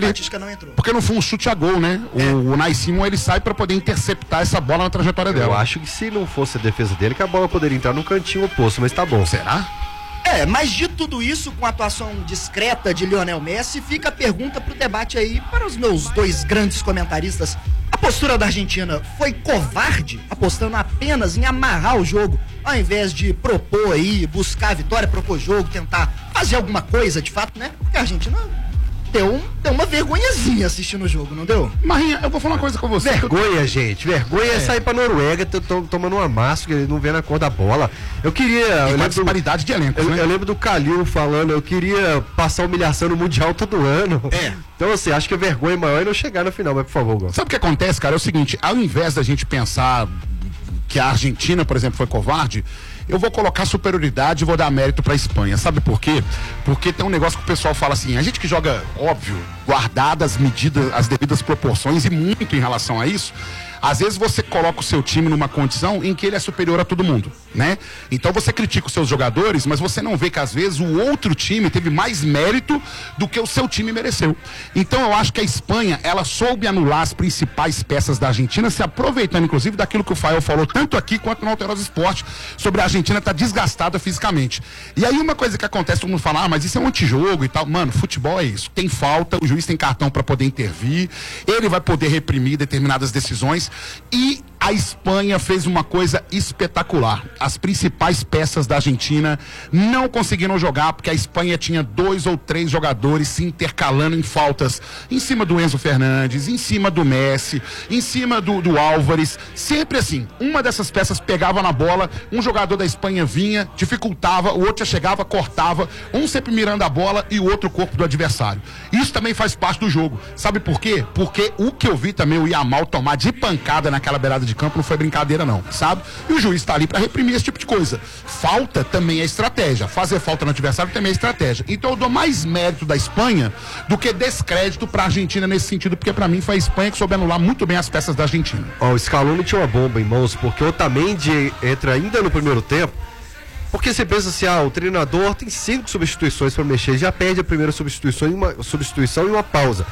Porque não foi um chute a gol, né? O Nai Simon, ele sai pra poder interceptar essa bola na trajetória dela. Eu acho que se não fosse a defesa dele, que a bola poderia entrar no cantinho oposto, mas tá bom. Será? Mas de tudo isso, com a atuação discreta de Lionel Messi, fica a pergunta pro debate aí para os meus 2 grandes comentaristas. A postura da Argentina foi covarde, apostando apenas em amarrar o jogo, ao invés de propor aí, buscar a vitória, propor jogo, tentar fazer alguma coisa de fato, né? Porque a Argentina deu uma vergonhazinha assistindo o jogo, não deu? Marinha, eu vou falar uma coisa com você. Vergonha, gente. Vergonha é sair pra Noruega tomando um amasso, que ele não vê na cor da bola. Eu queria... Uma disparidade de elenco, né? Eu lembro do Calil falando, eu queria passar humilhação no Mundial todo ano. Então, assim, acho que a vergonha maior é não chegar no final, mas por favor, Gal. Sabe o que acontece, cara? É o seguinte, ao invés da gente pensar que a Argentina, por exemplo, foi covarde, eu vou colocar superioridade e vou dar mérito pra Espanha. Sabe por quê? Porque tem um negócio que o pessoal fala assim, a gente que joga, óbvio, guardadas as medidas, as devidas proporções e muito em relação a isso, às vezes você coloca o seu time numa condição em que ele é superior a todo mundo, né? Então você critica os seus jogadores, mas você não vê que às vezes o outro time teve mais mérito do que o seu time mereceu. Então eu acho que a Espanha, ela soube anular as principais peças da Argentina, se aproveitando inclusive daquilo que o Fael falou tanto aqui quanto no Alterosa Esporte, sobre a Argentina estar desgastada fisicamente. E aí uma coisa que acontece, todo mundo fala, mas isso é um antijogo e tal. Mano, futebol é isso. Tem falta, o juiz tem cartão para poder intervir, ele vai poder reprimir determinadas decisões. E a Espanha fez uma coisa espetacular. As principais peças da Argentina não conseguiram jogar porque a Espanha tinha 2 ou 3 jogadores se intercalando em faltas em cima do Enzo Fernandes, em cima do Messi, em cima do Álvares. Sempre assim, uma dessas peças pegava na bola, um jogador da Espanha vinha, dificultava, o outro já chegava, cortava, um sempre mirando a bola e o outro o corpo do adversário. Isso também faz parte do jogo. Sabe por quê? Porque o que eu vi também o Yamal tomar de pancada naquela beirada de campo não foi brincadeira não, sabe? E o juiz tá ali pra reprimir esse tipo de coisa. Falta também é estratégia, fazer falta no adversário também é estratégia. Então eu dou mais mérito da Espanha do que descrédito pra Argentina nesse sentido, porque pra mim foi a Espanha que soube anular muito bem as peças da Argentina. O Scaloni tinha uma bomba em mãos, porque o Otamendi entra ainda no primeiro tempo, porque você pensa assim, o treinador tem 5 substituições pra mexer, já perde a primeira substituição e uma pausa.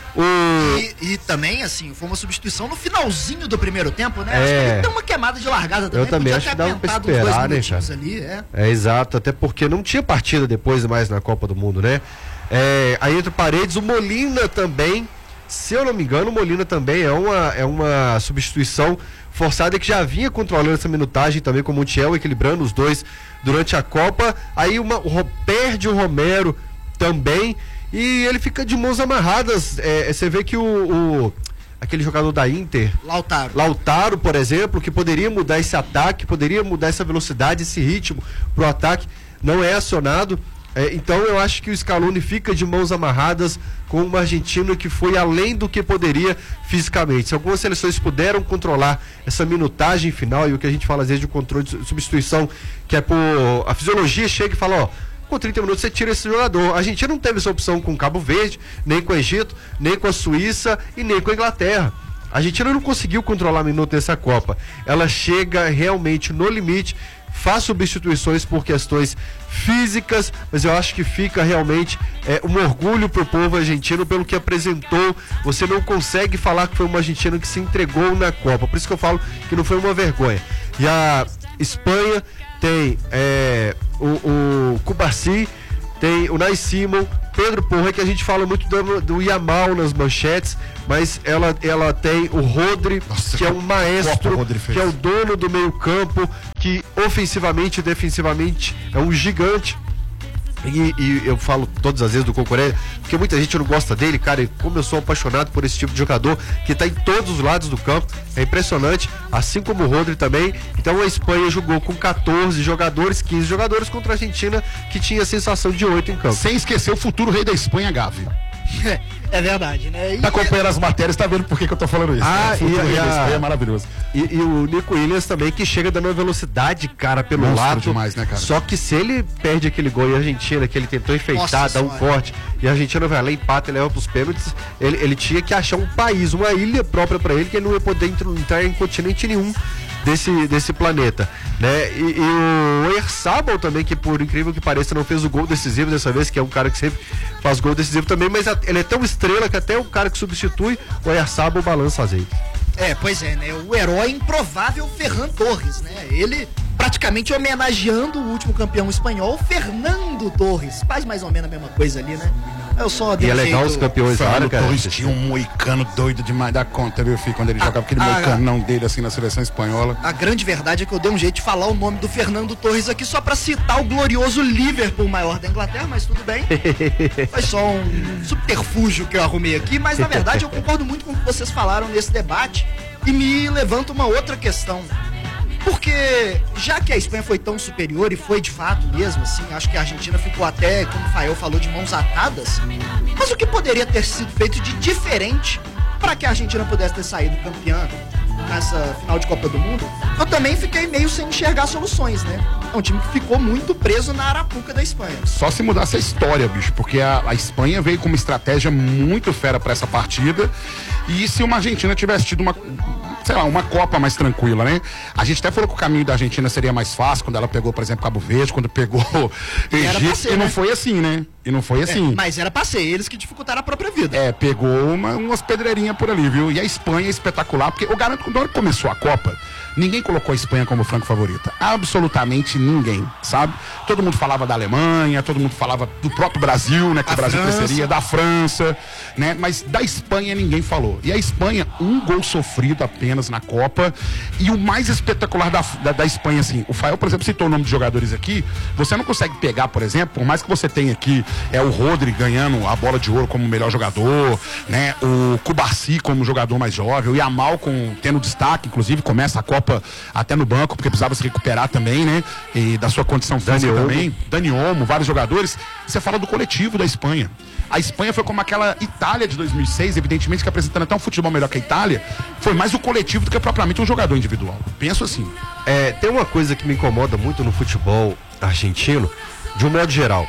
E também, assim, foi uma substituição no finalzinho do primeiro tempo, né? Acho que ele deu uma queimada de largada também. Eu também acho que dava pra esperar, né, cara? Ali, exato, até porque não tinha partida depois mais na Copa do Mundo, né? Aí entre Paredes, o Molina também, se eu não me engano, o Molina também é uma substituição forçada que já vinha controlando essa minutagem também com o Montiel, equilibrando os dois durante a Copa. Aí perde o Romero também. E ele fica de mãos amarradas. Você vê que aquele jogador da Inter, Lautaro, por exemplo, que poderia mudar esse ataque, poderia mudar essa velocidade, esse ritmo pro ataque, não é acionado. Então eu acho que o Scaloni fica de mãos amarradas com uma Argentina que foi além do que poderia fisicamente. Se algumas seleções puderam controlar essa minutagem final, e o que a gente fala às vezes de controle de substituição, que é por a fisiologia chega e fala, com 30 minutos você tira esse jogador. A Argentina não teve essa opção com o Cabo Verde, nem com o Egito, nem com a Suíça e nem com a Inglaterra. A Argentina não conseguiu controlar minuto nessa Copa. Ela chega realmente no limite, faz substituições por questões físicas, mas eu acho que fica realmente um orgulho pro povo argentino pelo que apresentou. Você não consegue falar que foi uma Argentina que se entregou na Copa, por isso que eu falo que não foi uma vergonha. Espanha tem o Cubarsí, tem o Unai Simon, Pedro Porra, que a gente fala muito do Yamal nas manchetes, mas ela tem o Rodri, que é um maestro, que é o dono do meio campo, que ofensivamente e defensivamente é um gigante. E eu falo todas as vezes do Cucurella, porque muita gente não gosta dele, cara, e como eu sou apaixonado por esse tipo de jogador que tá em todos os lados do campo, é impressionante, assim como o Rodri também. Então a Espanha jogou com 14 jogadores, 15 jogadores contra a Argentina, que tinha a sensação de 8 em campo. Sem esquecer o futuro rei da Espanha, Gavi. É verdade, né? Tá acompanhando as matérias, tá vendo por que eu tô falando isso. É maravilhoso. E o Nico Williams também, que chega dando uma velocidade, cara, pelo Monstro lado. demais, né, cara? Só que se ele perde aquele gol e a Argentina, que ele tentou enfeitar, dar um corte, e a Argentina vai lá, empata e leva pros pênaltis, ele tinha que achar um país, uma ilha própria pra ele, que ele não ia poder entrar em continente nenhum desse planeta, né? E o Oyarzabal também, que por incrível que pareça não fez o gol decisivo dessa vez, que é um cara que sempre faz gol decisivo também, mas ele é tão estrela que até o cara que substitui o Oyarzabal balança azeite. Pois é, né? O herói improvável Ferran Torres, né? Ele praticamente homenageando o último campeão espanhol, Fernando Torres. Faz mais ou menos a mesma coisa ali, né? Eu só e é legal os campeões lá, né, cara? Torres tinha um moicano doido demais da conta, viu, filho? Quando ele jogava aquele moicanão dele, assim, na seleção espanhola. A grande verdade é que eu dei um jeito de falar o nome do Fernando Torres aqui só pra citar o glorioso Liverpool, maior da Inglaterra, mas tudo bem. Foi só um subterfúgio que eu arrumei aqui, mas na verdade eu concordo muito com o que vocês falaram nesse debate e me levanta uma outra questão. Porque, já que a Espanha foi tão superior, e foi de fato mesmo, assim, acho que a Argentina ficou até, como o Fael falou, de mãos atadas, mas o que poderia ter sido feito de diferente para que a Argentina pudesse ter saído campeã nessa final de Copa do Mundo? Eu também fiquei meio sem enxergar soluções, né? É um time que ficou muito preso na arapuca da Espanha. Só se mudasse a história, bicho, porque a Espanha veio com uma estratégia muito fera para essa partida, e se uma Argentina tivesse tido uma Copa mais tranquila, né? A gente até falou que o caminho da Argentina seria mais fácil quando ela pegou, por exemplo, Cabo Verde, quando pegou Egito, e não foi assim, né? E não foi assim. Mas era pra ser eles que dificultaram a própria vida. Pegou umas pedreirinhas por ali, viu? E a Espanha é espetacular, porque eu garanto que quando começou a Copa, ninguém colocou a Espanha como franco favorita. Absolutamente ninguém, sabe? Todo mundo falava da Alemanha, todo mundo falava do próprio Brasil, né? Que o Brasil cresceria, da França, né? Mas da Espanha ninguém falou. E a Espanha, um gol sofrido apenas na Copa. E o mais espetacular da Espanha, assim, o Fael, por exemplo, citou o nome de jogadores aqui. Você não consegue pegar, por exemplo, por mais que você tenha aqui o Rodri ganhando a bola de ouro como melhor jogador, né? O Cubarsí como jogador mais jovem, o Yamal tendo destaque, inclusive começa a Copa até no banco, porque precisava se recuperar também, né? E da sua condição física também. Dani Olmo, vários jogadores. Você fala do coletivo da Espanha. A Espanha foi como aquela Itália de 2006, evidentemente que apresentando até um futebol melhor que a Itália, foi mais o coletivo do que propriamente um jogador individual. Penso assim. Tem uma coisa que me incomoda muito no futebol argentino, de um modo geral,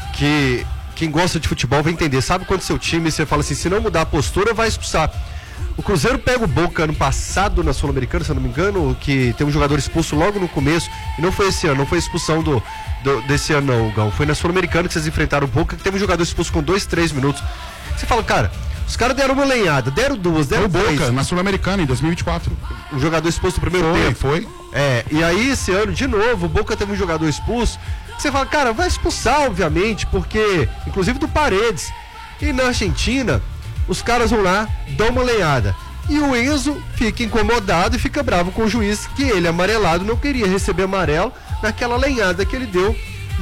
que quem gosta de futebol vai entender. Sabe quando seu time, você fala assim, se não mudar a postura, vai expulsar. O Cruzeiro pega o Boca ano passado na Sul-Americana, se eu não me engano, que tem um jogador expulso logo no começo, e não foi esse ano, não foi a expulsão desse ano não, Gão. Foi na Sul-Americana que vocês enfrentaram o Boca, que teve um jogador expulso com 2, 3 minutos. Você fala, cara, os caras deram uma lenhada, deram duas, deram três. Boca, na Sul-Americana, em 2024. Um jogador expulso no primeiro tempo. Foi. E aí esse ano, de novo, o Boca teve um jogador expulso. Você fala, cara, vai expulsar, obviamente, porque, inclusive do Paredes. E na Argentina, os caras vão lá, dão uma lenhada. E o Enzo fica incomodado e fica bravo com o juiz, que ele, amarelado, não queria receber amarelo naquela lenhada que ele deu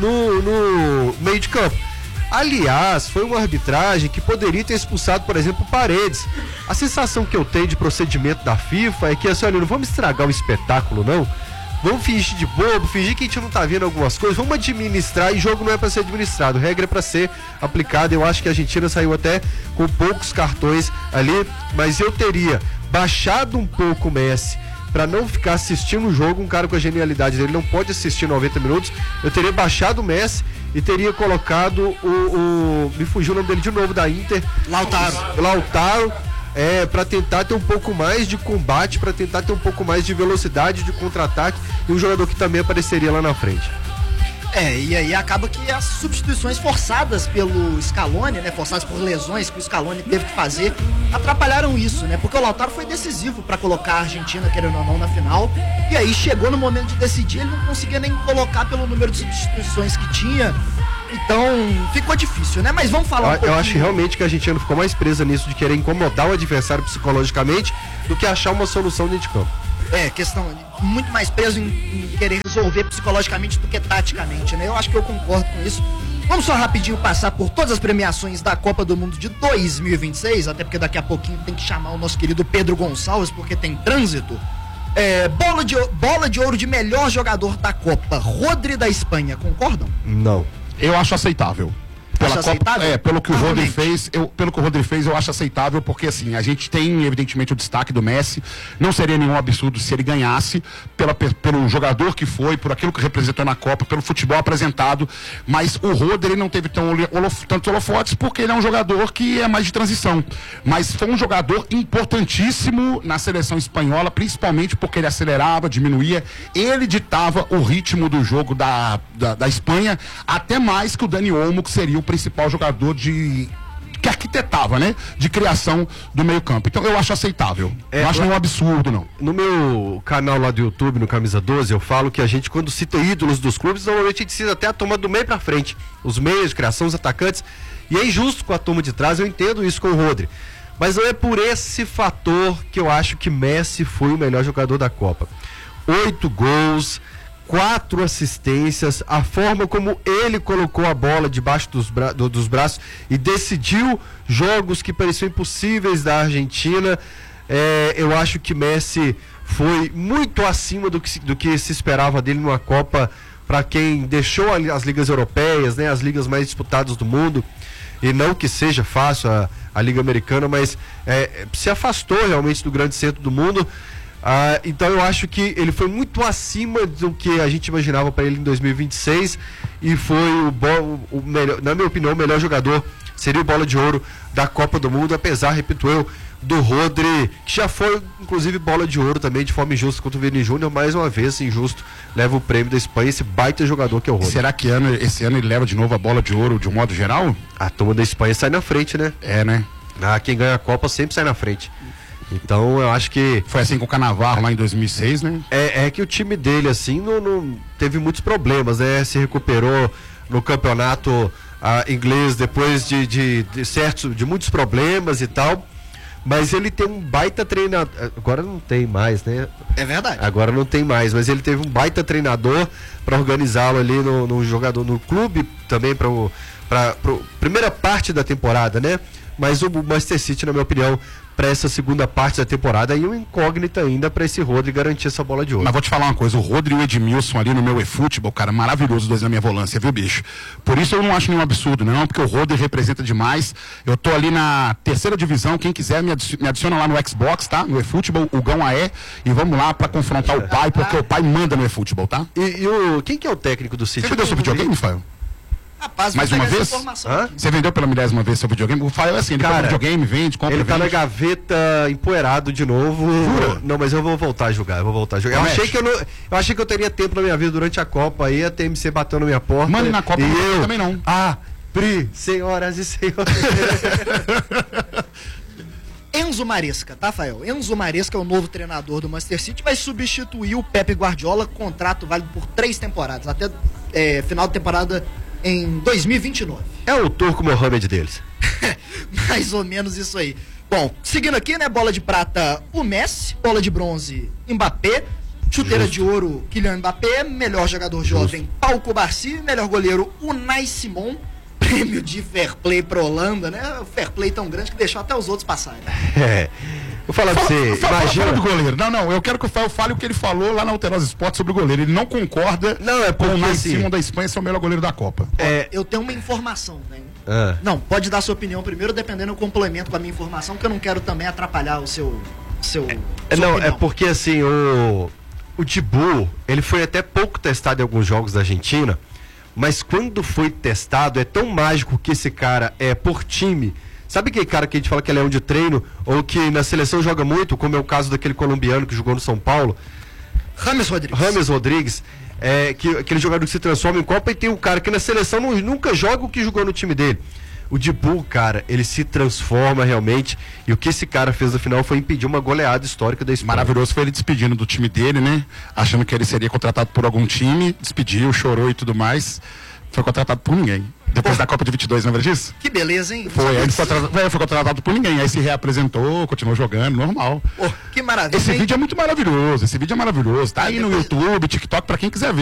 no meio de campo. Aliás, foi uma arbitragem que poderia ter expulsado, por exemplo, o Paredes. A sensação que eu tenho de procedimento da FIFA é que, assim, olha, não vamos estragar o espetáculo, não. Vamos fingir de bobo, fingir que a gente não tá vendo algumas coisas, vamos administrar, e jogo não é para ser administrado, regra é para ser aplicada. Eu acho que a Argentina saiu até com poucos cartões ali, mas eu teria baixado um pouco o Messi para não ficar assistindo o jogo. Um cara com a genialidade dele não pode assistir 90 minutos. Eu teria baixado o Messi e teria colocado me fugiu o nome dele de novo, da Inter, Lautaro, para tentar ter um pouco mais de combate, para tentar ter um pouco mais de velocidade de contra-ataque, e um jogador que também apareceria lá na frente. E aí acaba que as substituições forçadas pelo Scaloni, né, forçadas por lesões que o Scaloni teve que fazer, atrapalharam isso, né? Porque o Lautaro foi decisivo para colocar a Argentina, querendo ou não, na final. E aí chegou no momento de decidir, ele não conseguia nem colocar pelo número de substituições que tinha. Então, ficou difícil, né? Mas vamos falar Eu acho realmente que a Argentina ficou mais presa nisso de querer incomodar o adversário psicologicamente do que achar uma solução dentro de campo. Questão muito mais preso em querer resolver psicologicamente do que taticamente, né? Eu acho que eu concordo com isso. Vamos só rapidinho passar por todas as premiações da Copa do Mundo de 2026, até porque daqui a pouquinho tem que chamar o nosso querido Pedro Gonçalves, porque tem trânsito. Bola de ouro de melhor jogador da Copa, Rodri da Espanha, concordam? Não. Eu acho aceitável. Pelo que o Rodri fez, eu acho aceitável, porque assim, a gente tem evidentemente o destaque do Messi, não seria nenhum absurdo se ele ganhasse pelo jogador que foi, por aquilo que representou na Copa, pelo futebol apresentado, mas o Rodri não teve tantos holofotes porque ele é um jogador que é mais de transição, mas foi um jogador importantíssimo na seleção espanhola, principalmente porque ele acelerava, diminuía, ele ditava o ritmo do jogo da Espanha, até mais que o Dani Olmo, que seria o principal jogador que arquitetava, né? De criação do meio campo. Então eu acho aceitável. Não acho nenhum absurdo, não. No meu canal lá do YouTube, no Camisa 12, eu falo que a gente, quando cita ídolos dos clubes, normalmente a gente cita até a turma do meio pra frente. Os meios de criação, os atacantes. E é injusto com a turma de trás, eu entendo isso com o Rodri. Mas não é por esse fator que eu acho que Messi foi o melhor jogador da Copa. 8 gols, 4 assistências, a forma como ele colocou a bola debaixo dos braços e decidiu jogos que pareciam impossíveis da Argentina, eu acho que Messi foi muito acima do que se esperava dele numa Copa, para quem deixou as ligas europeias, né, as ligas mais disputadas do mundo, e não que seja fácil a Liga Americana, mas se afastou realmente do grande centro do mundo. Então eu acho que ele foi muito acima do que a gente imaginava para ele em 2026 e foi o melhor, na minha opinião, o melhor jogador, seria o bola de ouro da Copa do Mundo, apesar, repito eu, do Rodri, que já foi inclusive bola de ouro também de forma injusta contra o Vini Júnior, mais uma vez injusto, leva o prêmio da Espanha, esse baita jogador que é o Rodri. Será que esse ano ele leva de novo a bola de ouro de um modo geral? A turma da Espanha sai na frente, né? Né? Quem ganha a Copa sempre sai na frente. Então eu acho que... Foi assim com o Cannavaro lá em 2006, né? É que o time dele, assim, não teve muitos problemas, né? Se recuperou no campeonato inglês depois de muitos problemas e tal. Mas ele tem um baita treinador. Agora não tem mais, né? É verdade. Agora não tem mais, mas ele teve um baita treinador para organizá-lo ali no jogador, no clube também, para primeira parte da temporada, né? Mas o Manchester City, na minha opinião, para essa segunda parte da temporada, e uma incógnita ainda para esse Rodri garantir essa bola de ouro. Mas vou te falar uma coisa, o Rodri e o Edmilson ali no meu eFootball, cara, maravilhoso, dois na minha volância, viu, bicho? Por isso eu não acho nenhum absurdo, não, porque o Rodri representa demais. Eu tô ali na 3ª divisão, quem quiser me adiciona lá no Xbox, tá? No eFootball, o Gão AE, e vamos lá para confrontar o pai, porque o pai manda no eFootball, tá? Quem que é o técnico do City? Você vendeu seu videogame, Rafael? Rapaz, mais uma vez? Você vendeu pela 10ª vez seu videogame? O Rafael é assim, ele compra videogame, vende, compra, ele tá na gaveta empoeirado de novo. Jura? Não, mas eu vou voltar a jogar, Eu achei que eu teria tempo na minha vida durante a Copa, aí a TMC bateu na minha porta. Mano, e na Copa eu também não. Senhoras e senhores. Enzo Maresca, tá, Rafael? Enzo Maresca é o novo treinador do Manchester City, vai substituir o Pepe Guardiola, contrato válido por 3 temporadas, até final de temporada em 2029. É o turco Mohamed deles. Mais ou menos isso aí. Bom, seguindo aqui, né, bola de prata, o Messi, bola de bronze, Mbappé, chuteira de ouro, Kylian Mbappé, melhor jogador jovem, Pau Cubarsí, melhor goleiro, Unai Simon, prêmio de fair play pra Holanda, né, o fair play tão grande que deixou até os outros passarem. Vou falar pra você, imagina do goleiro. Não, eu quero que o Fael fale o que ele falou lá na Alterosa Esporte sobre o goleiro. Ele não concorda com o Unai Simon da Espanha ser o melhor goleiro da Copa. Eu tenho uma informação, né? Não, pode dar sua opinião primeiro, dependendo, eu complemento com a minha informação, que eu não quero também atrapalhar o seu não, opinião. É porque assim, o Dibu, ele foi até pouco testado em alguns jogos da Argentina, mas quando foi testado, é tão mágico que esse cara é por time. Sabe aquele cara que a gente fala que é leão de treino, ou que na seleção joga muito, como é o caso daquele colombiano que jogou no São Paulo? James Rodrigues. que aquele jogador que se transforma em Copa, e tem um cara que na seleção nunca joga o que jogou no time dele. O Dibu, cara, ele se transforma realmente, e o que esse cara fez no final foi impedir uma goleada histórica da Espanha. Maravilhoso foi ele despedindo do time dele, né? Achando que ele seria contratado por algum time, despediu, chorou e tudo mais. Foi contratado por ninguém. Depois da Copa de 22, lembra disso? Que beleza, hein? Foi contratado por ninguém. Aí se reapresentou, continuou jogando, normal. Que maravilha. Esse vídeo é muito maravilhoso, Tá aí no YouTube, TikTok, pra quem quiser ver.